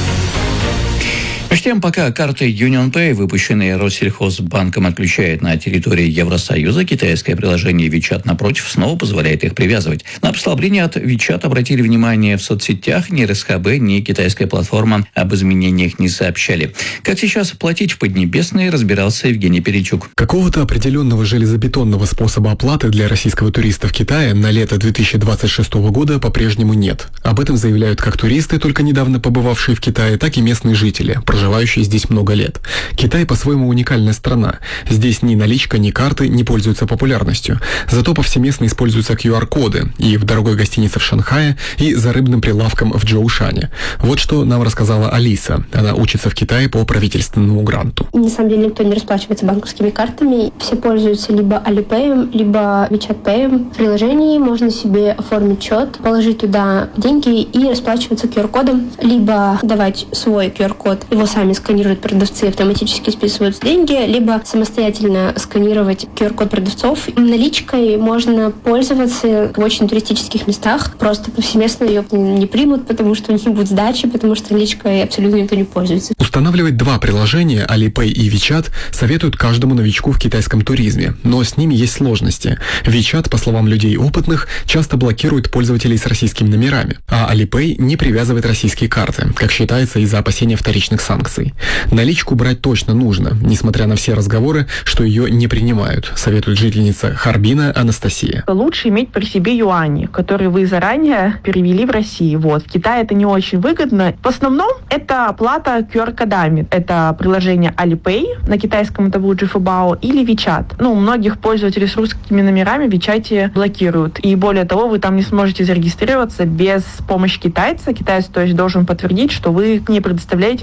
Между тем, пока карты UnionPay, выпущенные Россельхозбанком, отключает на территории Евросоюза, китайское приложение WeChat, напротив, снова позволяет их привязывать. На послабление от WeChat обратили внимание в соцсетях, ни РСХБ, ни китайская платформа об изменениях не сообщали. Как сейчас платить в Поднебесной, разбирался Евгений Перечук. Какого-то определенного железобетонного способа оплаты для российского туриста в Китае на лето две тысячи двадцать шестого года по-прежнему нет. Об этом заявляют как туристы, только недавно побывавшие в Китае, так и местные жители, проживающие здесь много лет. Китай по-своему уникальная страна. Здесь ни наличка, ни карты не пользуются популярностью. Зато повсеместно используются ку ар-коды и в дорогой гостинице в Шанхае, и за рыбным прилавком в Джоушане. Вот что нам рассказала Алиса. Она учится в Китае по правительственному гранту. На самом деле никто не расплачивается банковскими картами. Все пользуются либо Alipay, либо WeChat Pay. В приложении можно себе оформить счет, положить туда деньги и расплачиваться ку ар-кодом, либо давать свой ку ар-код. Его сами сканируют продавцы, автоматически списывают деньги, либо самостоятельно сканировать ку ар-код продавцов. Наличкой можно пользоваться в очень туристических местах. Просто повсеместно ее не примут, потому что у них не будет сдачи, потому что наличкой абсолютно никто не пользуется. Устанавливать два приложения, Alipay и WeChat, советуют каждому новичку в китайском туризме, но с ними есть сложности. WeChat, по словам людей опытных, часто блокирует пользователей с российскими номерами, а Alipay не привязывает российские карты, как считается из-за опасения вторичных санкций. Наличку брать точно нужно, несмотря на все разговоры, что ее не принимают, советует жительница Харбина Анастасия. Лучше иметь при себе юани, которые вы заранее перевели в Россию. Вот. В Китае это не очень выгодно. В основном это оплата ку ар-кодами. Это приложение Alipay, на китайском это будет Жифабао, или WeChat. Ну, многих пользователей с русскими номерами в WeChat блокируют. И более того, вы там не сможете зарегистрироваться без помощи китайца. Китаец, то есть, должен подтвердить, что вы не предоставляете никаких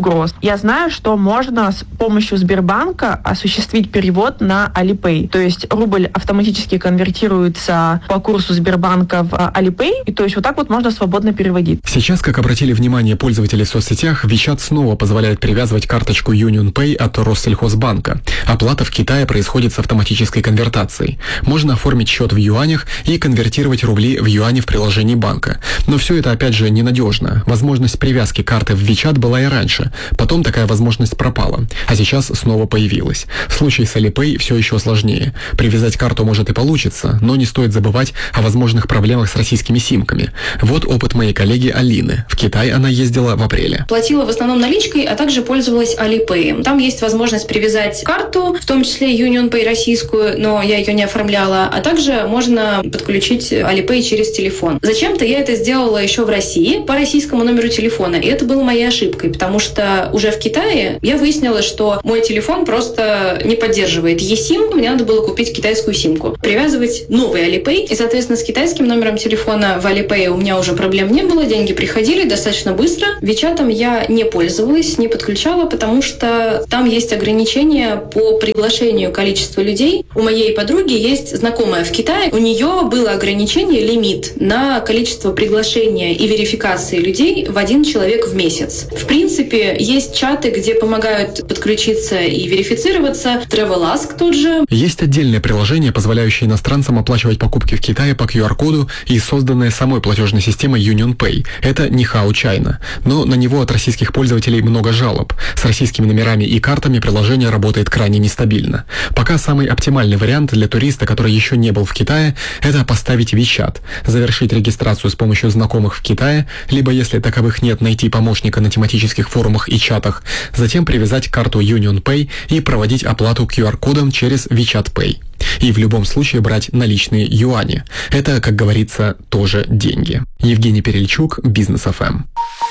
угроз. Я знаю, что можно с помощью Сбербанка осуществить перевод на Alipay. То есть рубль автоматически конвертируется по курсу Сбербанка в Alipay, и то есть вот так вот можно свободно переводить. Сейчас, как обратили внимание пользователи в соцсетях, WeChat снова позволяет привязывать карточку UnionPay от Россельхозбанка. Оплата в Китае происходит с автоматической конвертацией. Можно оформить счет в юанях и конвертировать рубли в юани в приложении банка. Но все это, опять же, ненадежно. Возможность привязки карты в WeChat была и раньше. Потом такая возможность пропала, а сейчас снова появилась. В случае с Alipay все еще сложнее. Привязать карту может и получится, но не стоит забывать о возможных проблемах с российскими симками. Вот опыт моей коллеги Алины. В Китай она ездила в апреле. Платила в основном наличкой, а также пользовалась Alipay. Там есть возможность привязать карту, в том числе UnionPay российскую, но я ее не оформляла, а также можно подключить Alipay через телефон. Зачем-то я это сделала еще в России по российскому номеру телефона, и это было моей ошибкой, потому что уже в Китае я выяснила, что мой телефон просто не поддерживает eSIM, мне надо было купить китайскую симку, привязывать новый Alipay, и, соответственно, с китайским номером телефона в Alipay у меня уже проблем не было, деньги приходили достаточно быстро. WeChat'ом я не пользовалась, не подключала, потому что там есть ограничения по приглашению количества людей. У моей подруги есть знакомая в Китае, у нее было ограничение, лимит на количество приглашения и верификации людей в один человек в месяц. В принципе, есть чаты, где помогают подключиться и верифицироваться. TravelAsk тот же. Есть отдельное приложение, позволяющее иностранцам оплачивать покупки в Китае по ку ар коду и созданное самой платежной системой UnionPay. Это Nihao China. Но на него от российских пользователей много жалоб. С российскими номерами и картами приложение работает крайне нестабильно. Пока самый оптимальный вариант для туриста, который еще не был в Китае, это поставить WeChat, завершить регистрацию с помощью знакомых в Китае, либо, если таковых нет, найти помощника на тематических форумах и чатах, затем привязать карту UnionPay и проводить оплату ку ар кодом через WeChat Pay. И в любом случае брать наличные юани. Это, как говорится, тоже деньги. Евгений Перельчук, Бизнес эф эм.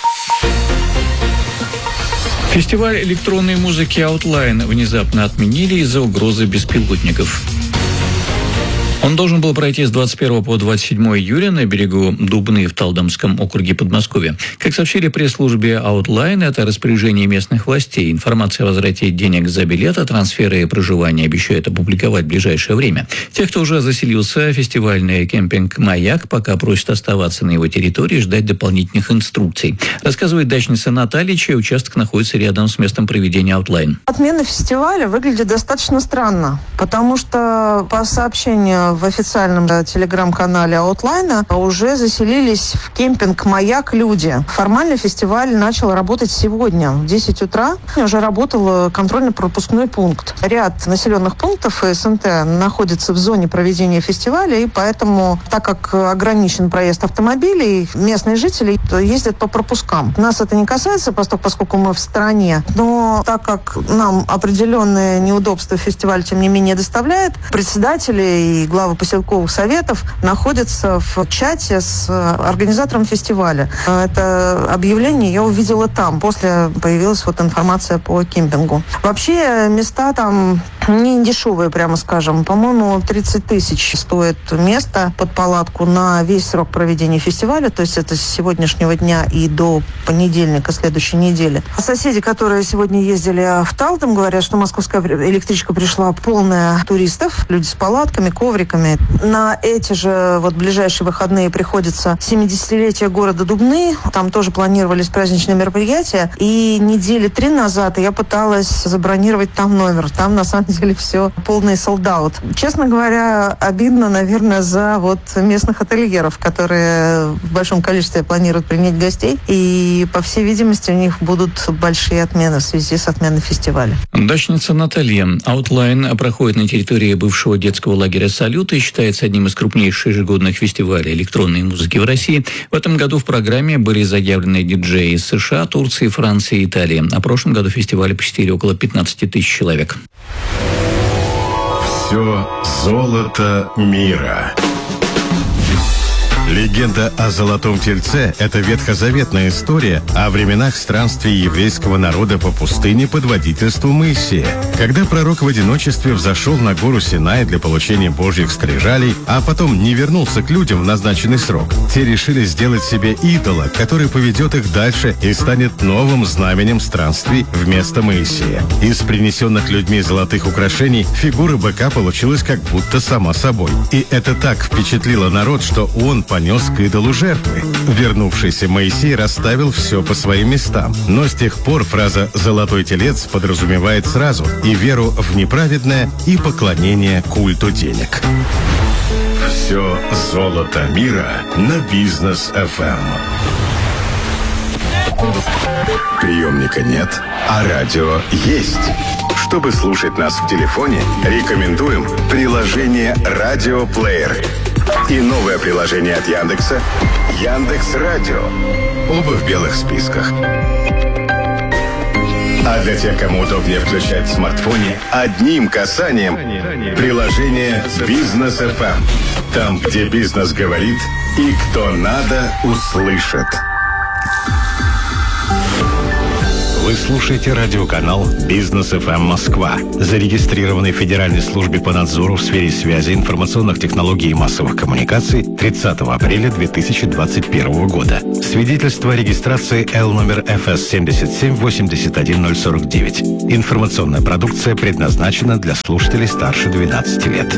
Фестиваль электронной музыки Outline внезапно отменили из-за угрозы беспилотников. Он должен был пройти с двадцать первого по двадцать седьмое июля на берегу Дубны в Талдомском округе Подмосковья. Как сообщили пресс-службе Outline, это распоряжение местных властей. Информация о возврате денег за билеты, трансферы и проживание обещают опубликовать в ближайшее время. Те, кто уже заселился, фестивальный кемпинг «Маяк» пока просит оставаться на его территории и ждать дополнительных инструкций. Рассказывает дачница Наталья, чей участок находится рядом с местом проведения Outline. Отмена фестиваля выглядит достаточно странно, потому что по сообщению в официальном да, телеграм-канале Outline уже заселились в кемпинг «Маяк» люди. Формально фестиваль начал работать сегодня. В десять утра уже работал контрольно-пропускной пункт. Ряд населенных пунктов СНТ находится в зоне проведения фестиваля, и поэтому, так как ограничен проезд автомобилей, местные жители ездят по пропускам. Нас это не касается, поскольку мы в стране, но так как нам определенные неудобства фестиваль, тем не менее, доставляет, председатели и главы поселковых советов находятся в чате с организатором фестиваля. Это объявление я увидела там. После появилась вот информация по кемпингу. Вообще места там не дешевые, прямо скажем. По-моему, тридцать тысяч стоит место под палатку на весь срок проведения фестиваля. То есть это с сегодняшнего дня и до понедельника следующей недели. Соседи, которые сегодня ездили в Талдом, говорят, что московская электричка пришла полная туристов. Люди с палатками, ковриками. На эти же вот ближайшие выходные приходится семидесятилетие города Дубны. Там тоже планировались праздничные мероприятия. И недели три назад я пыталась забронировать там номер. Там на самом деле все полный солд-аут. Честно говоря, обидно, наверное, за вот местных ательеров, которые в большом количестве планируют принять гостей. И, по всей видимости, у них будут большие отмены в связи с отменой фестиваля. Дачница Наталья. Outline проходит на территории бывшего детского лагеря «Салют» и считается одним из крупнейших ежегодных фестивалей электронной музыки в России. В этом году в программе были заявлены диджеи из США, Турции, Франции и Италии. А в прошлом году фестиваль посетили около пятнадцать тысяч человек. Все золото мира. Легенда о Золотом Тельце – это ветхозаветная история о временах странствий еврейского народа по пустыне под водительством Моисея. Когда пророк в одиночестве взошел на гору Синай для получения божьих скрижалей, а потом не вернулся к людям в назначенный срок, те решили сделать себе идола, который поведет их дальше и станет новым знаменем странствий вместо Моисея. Из принесенных людьми золотых украшений фигура быка получилась как будто сама собой. И это так впечатлило народ, что он понес к идолу жертвы. Вернувшийся Моисей расставил все по своим местам. Но с тех пор фраза «золотой телец» подразумевает сразу и веру в неправедное, и поклонение культу денег. Все золото мира на Бизнес эф эм. Приемника нет, а радио есть. Чтобы слушать нас в телефоне, рекомендуем приложение «Радиоплеер» и новое приложение от Яндекса «Яндекс.Радио». Оба в белых списках. А для тех, кому удобнее включать в смартфоне, одним касанием приложение «Бизнес эф эм». Там, где бизнес говорит и кто надо, услышит. Вы слушаете радиоканал «Бизнес эф эм Москва», зарегистрированный в Федеральной службе по надзору в сфере связи, информационных технологий и массовых коммуникаций тридцатого апреля две тысячи двадцать первого года. Свидетельство о регистрации Л номер эф эс семь семь восемь один ноль сорок девять. Информационная продукция предназначена для слушателей старше двенадцати лет.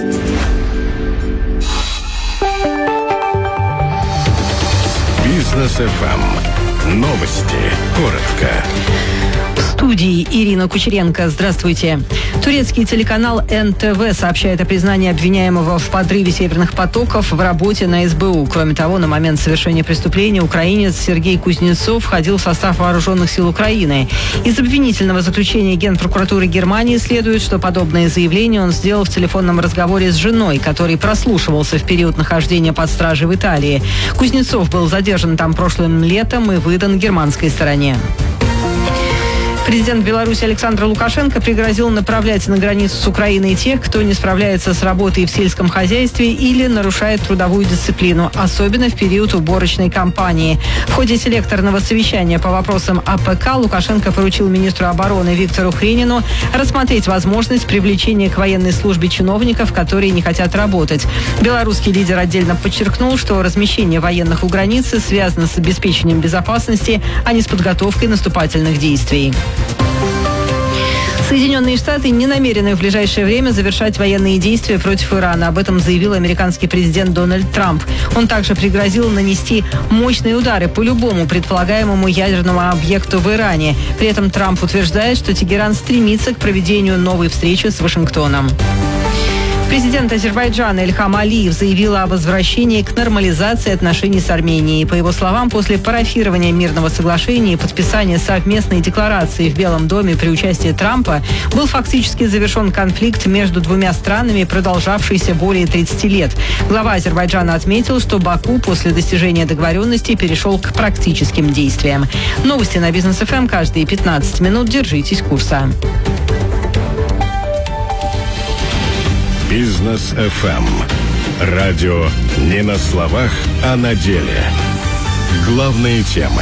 Бизнес эф эм. Новости. Коротко. В студии Ирина Кучеренко. Здравствуйте. Турецкий телеканал эн тэ вэ сообщает о признании обвиняемого в подрыве северных потоков в работе на эс бэ у. Кроме того, на момент совершения преступления украинец Сергей Кузнецов входил в состав вооруженных сил Украины. Из обвинительного заключения Генпрокуратуры Германии следует, что подобное заявление он сделал в телефонном разговоре с женой, который прослушивался в период нахождения под стражей в Италии. Кузнецов был задержан там прошлым летом и выдан германской стороне. Президент Беларуси Александр Лукашенко пригрозил направлять на границу с Украиной тех, кто не справляется с работой в сельском хозяйстве или нарушает трудовую дисциплину, особенно в период уборочной кампании. В ходе селекторного совещания по вопросам а пэ ка Лукашенко поручил министру обороны Виктору Хренину рассмотреть возможность привлечения к военной службе чиновников, которые не хотят работать. Белорусский лидер отдельно подчеркнул, что размещение военных у границы связано с обеспечением безопасности, а не с подготовкой наступательных действий. Соединенные Штаты не намерены в ближайшее время завершать военные действия против Ирана. Об этом заявил американский президент Дональд Трамп. Он также пригрозил нанести мощные удары по любому предполагаемому ядерному объекту в Иране. При этом Трамп утверждает, что Тегеран стремится к проведению новой встречи с Вашингтоном. Президент Азербайджана Ильхам Алиев заявил о возвращении к нормализации отношений с Арменией. По его словам, после парафирования мирного соглашения и подписания совместной декларации в Белом доме при участии Трампа был фактически завершен конфликт между двумя странами, продолжавшийся более тридцати лет. Глава Азербайджана отметил, что Баку после достижения договоренности перешел к практическим действиям. Новости на Бизнес эф эм каждые пятнадцать минут. Держитесь курса. Бизнес эф эм. Радио не на словах, а на деле. Главные темы.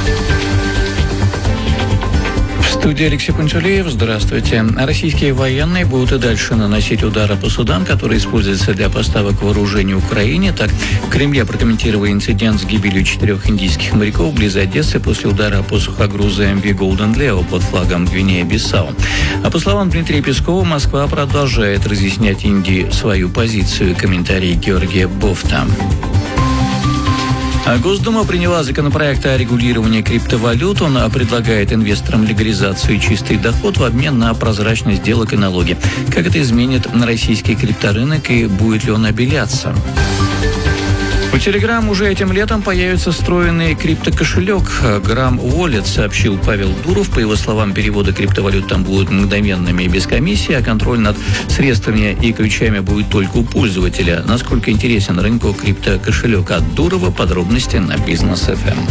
В студии Алексей Пантюлеев. Здравствуйте. Российские военные будут и дальше наносить удары по судам, которые используются для поставок вооружений Украине. Так, в Кремле прокомментировали инцидент с гибелью четырех индийских моряков близ Одессы после удара по сухогрузу эм ви Golden Leo под флагом Гвинея-Бисау. А по словам Дмитрия Пескова, Москва продолжает разъяснять Индии свою позицию. Комментарий Георгия Бофта. Госдума приняла законопроект о регулировании криптовалют. Он предлагает инвесторам легализацию и чистый доход в обмен на прозрачность сделок и налоги. Как это изменит на российский крипторынок и будет ли он обеляться? У Telegram уже этим летом появится встроенный криптокошелек Gram Wallet, сообщил Павел Дуров. По его словам, переводы криптовалют там будут мгновенными и без комиссии, а контроль над средствами и ключами будет только у пользователя. Насколько интересен рынку криптокошелек от Дурова? Подробности на Бизнес эф эм.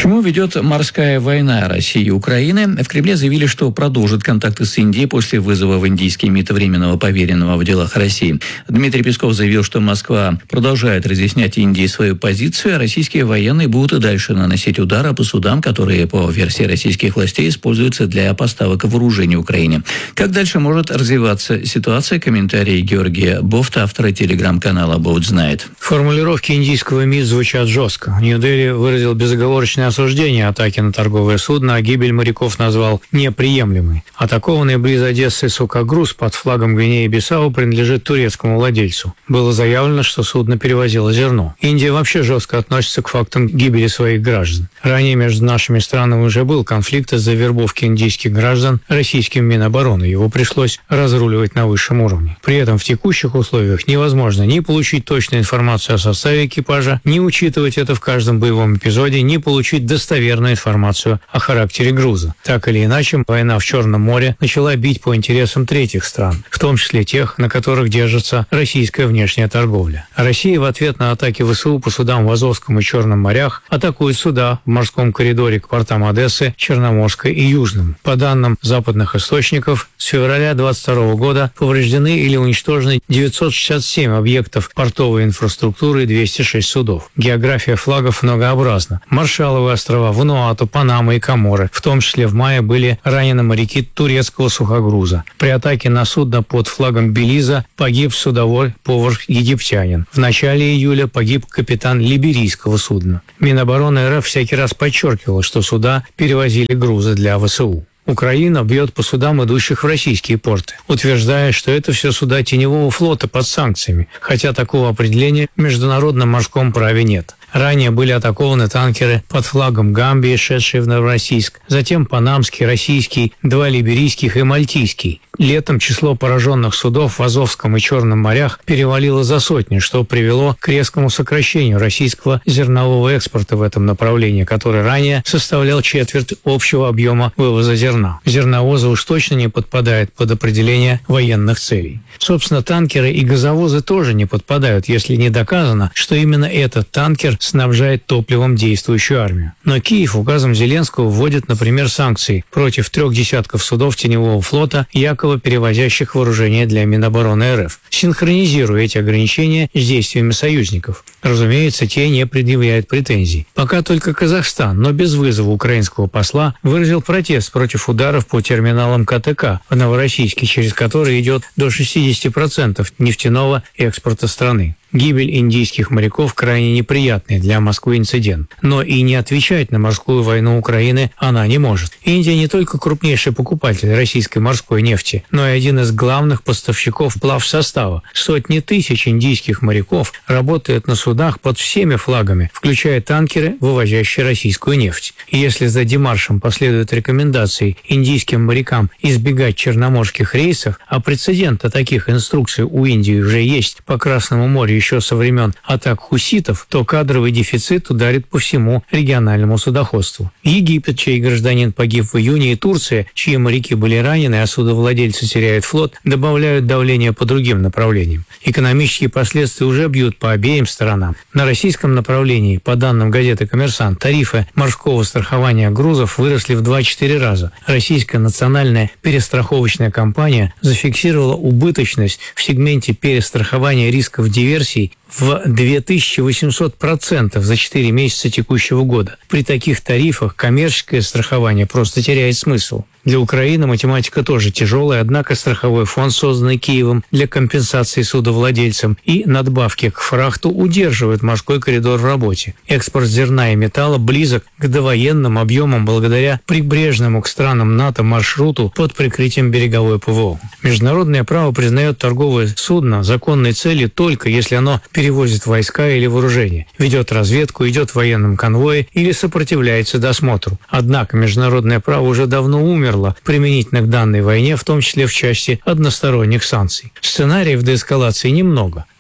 чему ведет морская война России и Украины? В Кремле заявили, что продолжат контакты с Индией после вызова в индийский МИД временного поверенного в делах России. Дмитрий Песков заявил, что Москва продолжает разъяснять Индии свою позицию, а российские военные будут и дальше наносить удары по судам, которые, по версии российских властей, используются для поставок вооружений Украине. Как дальше может развиваться ситуация? Комментарий Георгия Бофта, автора телеграм-канала «Бофт знает». Формулировки индийского МИД звучат жестко. Нью-Дели выразил безоговорочное осуждение атаки на торговое судно, а гибель моряков назвал неприемлемой. Атакованный близ Одессы сухогруз под флагом Гвинеи-Бисау принадлежит турецкому владельцу. Было заявлено, что судно перевозило зерно. Индия вообще жестко относится к фактам гибели своих граждан. Ранее между нашими странами уже был конфликт из-за вербовки индийских граждан российским Минобороны. Его пришлось разруливать на высшем уровне. При этом в текущих условиях невозможно ни получить точную информацию о составе экипажа, ни учитывать это в каждом боевом эпизоде, ни получить достоверную информацию о характере груза. Так или иначе, война в Черном море начала бить по интересам третьих стран, в том числе тех, на которых держится российская внешняя торговля. Россия в ответ на атаки ВСУ по судам в Азовском и Черном морях атакует суда в морском коридоре к портам Одессы, Черноморской и Южным. По данным западных источников, с февраля двадцать второго года повреждены или уничтожены девятьсот шестьдесят семь объектов портовой инфраструктуры и двести шесть судов. География флагов многообразна. Маршалловы острова, Вануату, Панама и Коморы. В том числе в мае были ранены моряки турецкого сухогруза. При атаке на судно под флагом Белиза погиб судовой повар-египтянин. В начале июля погиб капитан либерийского судна. Минобороны РФ всякий раз подчеркивала, что суда перевозили грузы для ВСУ. Украина бьет по судам, идущих в российские порты, утверждая, что это все суда теневого флота под санкциями, хотя такого определения в международном морском праве нет. Ранее были атакованы танкеры под флагом Гамбии, шедшие в Новороссийск, затем панамский, российский, два либерийских и мальтийский. Летом число пораженных судов в Азовском и Черном морях перевалило за сотни, что привело к резкому сокращению российского зернового экспорта в этом направлении, который ранее составлял четверть общего объема вывоза зерна. Зерновозы уж точно не подпадают под определение военных целей. Собственно, танкеры и газовозы тоже не подпадают, если не доказано, что именно этот танкер снабжает топливом действующую армию. Но Киев указом Зеленского вводит, например, санкции против трех десятков судов теневого флота, якобы перевозящих вооружение для Минобороны РФ, синхронизируя эти ограничения с действиями союзников. Разумеется, те не предъявляют претензий. Пока только Казахстан, но без вызова украинского посла, выразил протест против ударов по терминалам КТК в Новороссийске, через который идет до шестьдесят процентов нефтяного экспорта страны. Гибель индийских моряков крайне неприятный для Москвы инцидент. Но и не отвечать на морскую войну Украины она не может. Индия не только крупнейший покупатель российской морской нефти, но и один из главных поставщиков плавсостава. Сотни тысяч индийских моряков работают на судах под всеми флагами, включая танкеры, вывозящие российскую нефть. И если за демаршем последуют рекомендации индийским морякам избегать черноморских рейсов, а прецедента таких инструкций у Индии уже есть по Красному морю еще со времен атак хуситов, то кадровый дефицит ударит по всему региональному судоходству. Египет, чей гражданин погиб в июне, и Турция, чьи моряки были ранены, а судовладельцы теряют флот, добавляют давление по другим направлениям. Экономические последствия уже бьют по обеим сторонам. На российском направлении, по данным газеты «Коммерсант», тарифы морского страхования грузов выросли в два-четыре раза. Российская национальная перестраховочная компания зафиксировала убыточность в сегменте перестрахования рисков диверсии в две тысячи восемьсот процентов за четыре месяца текущего года. При таких тарифах коммерческое страхование просто теряет смысл. Для Украины математика тоже тяжелая, однако страховой фонд, созданный Киевом для компенсации судовладельцам и надбавки к фрахту, удерживает морской коридор в работе. Экспорт зерна и металла близок к довоенным объемам благодаря прибрежному к странам НАТО маршруту под прикрытием береговой ПВО. Международное право признает торговое судно законной целью только если оно перевозит войска или вооружение, ведет разведку, идет в военном конвое или сопротивляется досмотру. Однако международное право уже давно умерло применительно к данной войне, в том числе в части односторонних санкций. Сценариев деэскалации немного.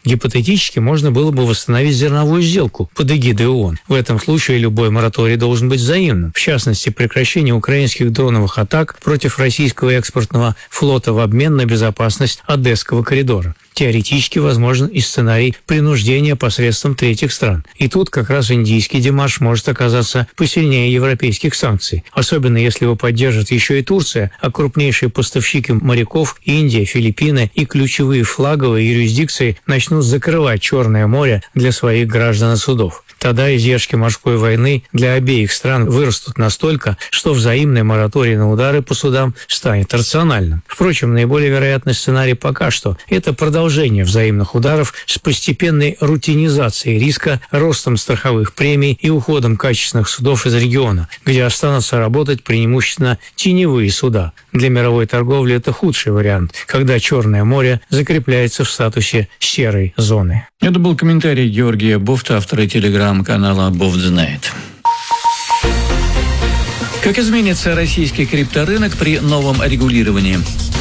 Гипотетически можно было бы восстановить зерновую сделку под эгидой ООН. В этом случае любой мораторий должен быть взаимным. В частности, прекращение украинских дроновых атак против российского экспортного флота в обмен на безопасность Одесского коридора. Теоретически возможен и сценарий принуждения посредством третьих стран. И тут как раз индийский демарш может оказаться посильнее европейских санкций. Особенно если его поддержит еще и Турция, а крупнейшие поставщики моряков Индия, Филиппины и ключевые флаговые юрисдикции начнут закрывать Черное море для своих граждан и судов. Тогда издержки морской войны для обеих стран вырастут настолько, что взаимный мораторий на удары по судам станет рациональным. Впрочем, наиболее вероятный сценарий пока что – это продолжение взаимных ударов с постепенной рутинизацией риска, ростом страховых премий и уходом качественных судов из региона, где останутся работать преимущественно теневые суда. Для мировой торговли это худший вариант, когда Черное море закрепляется в статусе серой зоны. Это был комментарий Георгия Бофта, автора телеграм-канала «Бофт знает». Как изменится российский крипторынок при новом регулировании?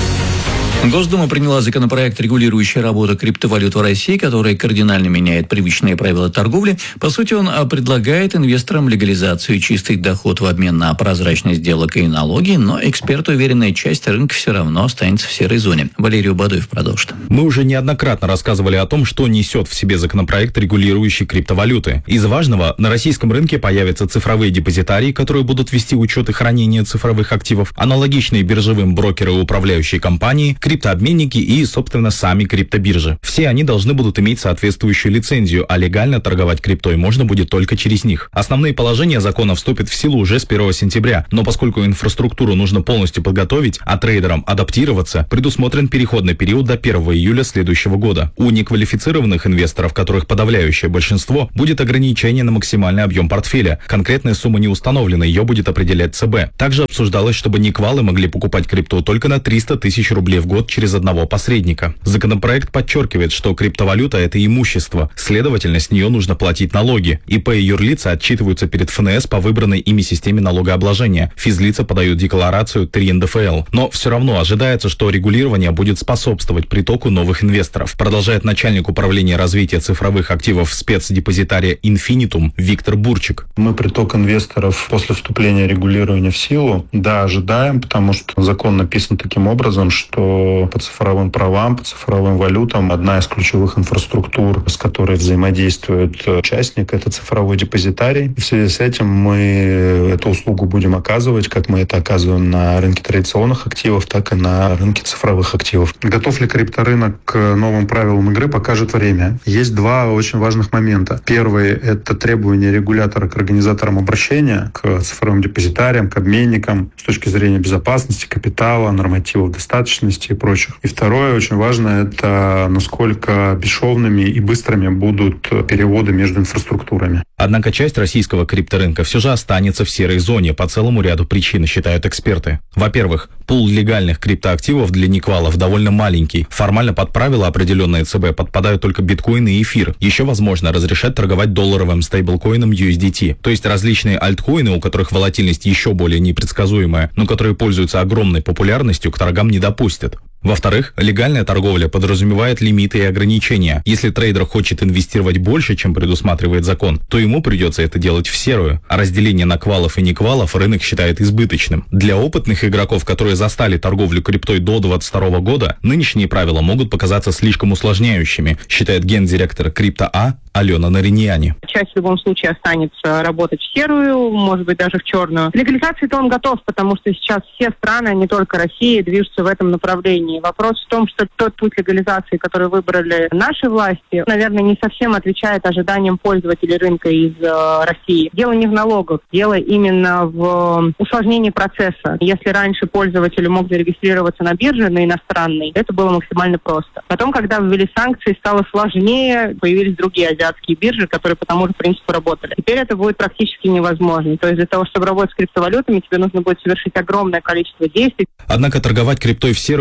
Госдума приняла законопроект, регулирующий работу криптовалют в России, который кардинально меняет привычные правила торговли. По сути, он предлагает инвесторам легализацию чистых доход в обмен на прозрачность сделок и налоги, но эксперты уверены, часть рынка все равно останется в серой зоне. Валерий Бадуев продолжит. Мы уже неоднократно рассказывали о том, что несет в себе законопроект, регулирующий криптовалюты. Из важного, на российском рынке появятся цифровые депозитарии, которые будут вести учет и хранение цифровых активов, аналогичные биржевым брокеры и управляющие компании, криптообменники и, собственно, сами криптобиржи. Все они должны будут иметь соответствующую лицензию, а легально торговать криптой можно будет только через них. Основные положения закона вступят в силу уже с первого сентября, но поскольку инфраструктуру нужно полностью подготовить, а трейдерам адаптироваться, предусмотрен переходный период до первого июля следующего года. У неквалифицированных инвесторов, которых подавляющее большинство, будет ограничение на максимальный объем портфеля. Конкретная сумма не установлена, ее будет определять ЦБ. Также обсуждалось, чтобы неквалы могли покупать крипту только на триста тысяч рублей в год через одного посредника. Законопроект подчеркивает, что криптовалюта – это имущество, следовательно, с нее нужно платить налоги. ИП и юрлица отчитываются перед ФНС по выбранной ими системе налогообложения. Физлица подают декларацию три эн дэ эф эл. Но все равно ожидается, что регулирование будет способствовать притоку новых инвесторов, продолжает начальник управления развития цифровых активов спецдепозитария Infinitum Виктор Бурчик. Мы приток инвесторов после вступления регулирования в силу, да, ожидаем, потому что закон написан таким образом, что по цифровым правам, по цифровым валютам одна из ключевых инфраструктур, с которой взаимодействует участник, это цифровой депозитарий. В связи с этим мы эту услугу будем оказывать, как мы это оказываем на рынке традиционных активов, так и на рынке цифровых активов. Готов ли крипторынок к новым правилам игры, покажет время. Есть два очень важных момента. Первый – это требование регулятора к организаторам обращения, к цифровым депозитариям, к обменникам с точки зрения безопасности, капитала, нормативов достаточности и прочих. И второе, очень важно, это насколько бесшовными и быстрыми будут переводы между инфраструктурами. Однако часть российского крипторынка все же останется в серой зоне по целому ряду причин, считают эксперты. Во-первых, пул легальных криптоактивов для неквалов довольно маленький. Формально под правила, определенные ЦБ, подпадают только биткоин и эфир. Еще возможно разрешать торговать долларовым стейблкоином ю эс ди ти, то есть различные альткоины, у которых волатильность еще более непредсказуемая, но которые пользуются огромной популярностью, к торгам не допустят. Во-вторых, легальная торговля подразумевает лимиты и ограничения. Если трейдер хочет инвестировать больше, чем предусматривает закон, то ему придется это делать в серую. А разделение на квалов и неквалов рынок считает избыточным. Для опытных игроков, которые застали торговлю криптой до двадцать второго года, нынешние правила могут показаться слишком усложняющими, считает гендиректор Крипто.А Алена Нариньяни. Часть в любом случае останется работать в серую, может быть, даже в черную. Легализации-то он готов, потому что сейчас все страны, не только Россия, движутся в этом направлении. Вопрос в том, что тот путь легализации, который выбрали наши власти, наверное, не совсем отвечает ожиданиям пользователей рынка из э, России. Дело не в налогах, дело именно в усложнении процесса. Если раньше пользователь мог зарегистрироваться на бирже, на иностранной, это было максимально просто. Потом, когда ввели санкции, стало сложнее, появились другие азиатские биржи, которые по тому же принципу работали. Теперь это будет практически невозможно. То есть для того, чтобы работать с криптовалютами, тебе нужно будет совершить огромное количество действий. Однако торговать криптой в серую будут до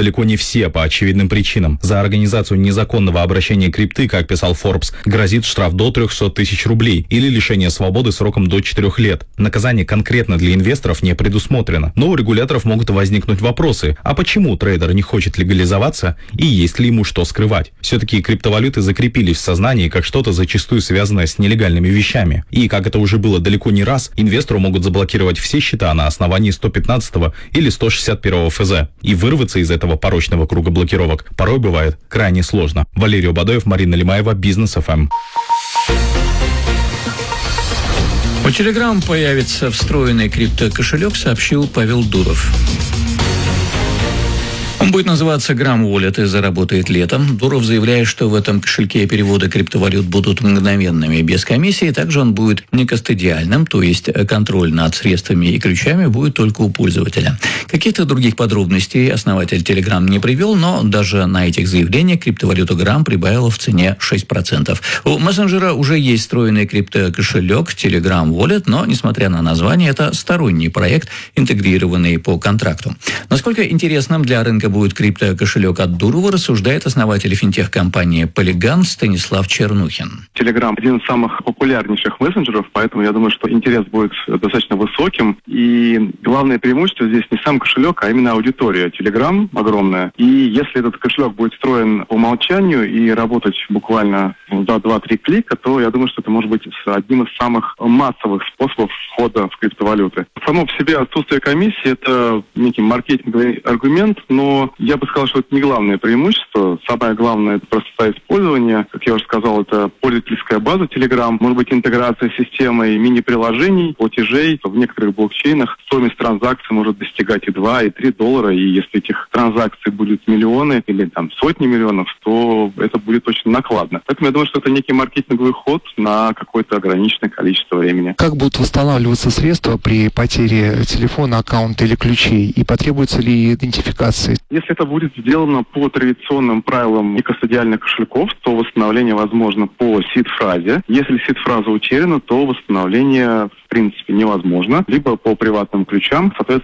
далеко не все по очевидным причинам. За организацию незаконного обращения крипты, как писал Forbes, грозит штраф до трехсот тысяч рублей или лишение свободы сроком до четырех лет. Наказание конкретно для инвесторов не предусмотрено. Но у регуляторов могут возникнуть вопросы. А почему трейдер не хочет легализоваться и есть ли ему что скрывать? Все-таки криптовалюты закрепились в сознании как что-то зачастую связанное с нелегальными вещами. И, как это уже было далеко не раз, инвестору могут заблокировать все счета на основании сто пятнадцатого или сто шестьдесят первого эф зэ. И вырваться из этого порочного круга блокировок порой бывает крайне сложно. Валерий Бадоев, Марина Лимаева, Бизнес эф эм. У Telegram появится встроенный криптокошелек, сообщил Павел Дуров. Он будет называться Gram Wallet и заработает летом. Дуров заявляет, что в этом кошельке переводы криптовалют будут мгновенными, без комиссии. Также он будет некастодиальным, то есть контроль над средствами и ключами будет только у пользователя. Каких-то других подробностей основатель Telegram не привел, но даже на этих заявлениях криптовалюта Gram прибавила в цене шесть процентов. У мессенджера уже есть встроенный криптокошелек Telegram Wallet, но, несмотря на название, это сторонний проект, интегрированный по контракту. Насколько интересным для рынка будет криптокошелек от Дурова, рассуждает основатель финтех-компании Polygon Станислав Чернухин. Telegram один из самых популярнейших мессенджеров, поэтому я думаю, что интерес будет достаточно высоким. И главное преимущество здесь не сам кошелек, а именно аудитория. Telegram огромная. И если этот кошелек будет встроен по умолчанию и работать буквально за два-три клика, то я думаю, что это может быть одним из самых массовых способов входа в криптовалюты. Само по себе отсутствие комиссии – это некий маркетинговый аргумент, но я бы сказал, что это не главное преимущество. Самое главное – это простота использования. Как я уже сказал, это пользовательская база Telegram, может быть интеграция с системой мини-приложений, платежей. В некоторых блокчейнах стоимость транзакций может достигать и два, и три доллара. И если этих транзакций будет миллионы или там сотни миллионов, то это будет очень накладно. Поэтому я думаю, что это некий маркетинговый ход на какое-то ограниченное количество времени. Как будут восстанавливаться средства при потере телефона, аккаунта или ключей? И потребуется ли идентификация? Если это будет сделано по традиционным правилам некастодиальных кошельков, то восстановление возможно по сид-фразе. Если сид-фраза утеряна, то восстановление в принципе невозможно. Либо по приватным ключам. Соответственно,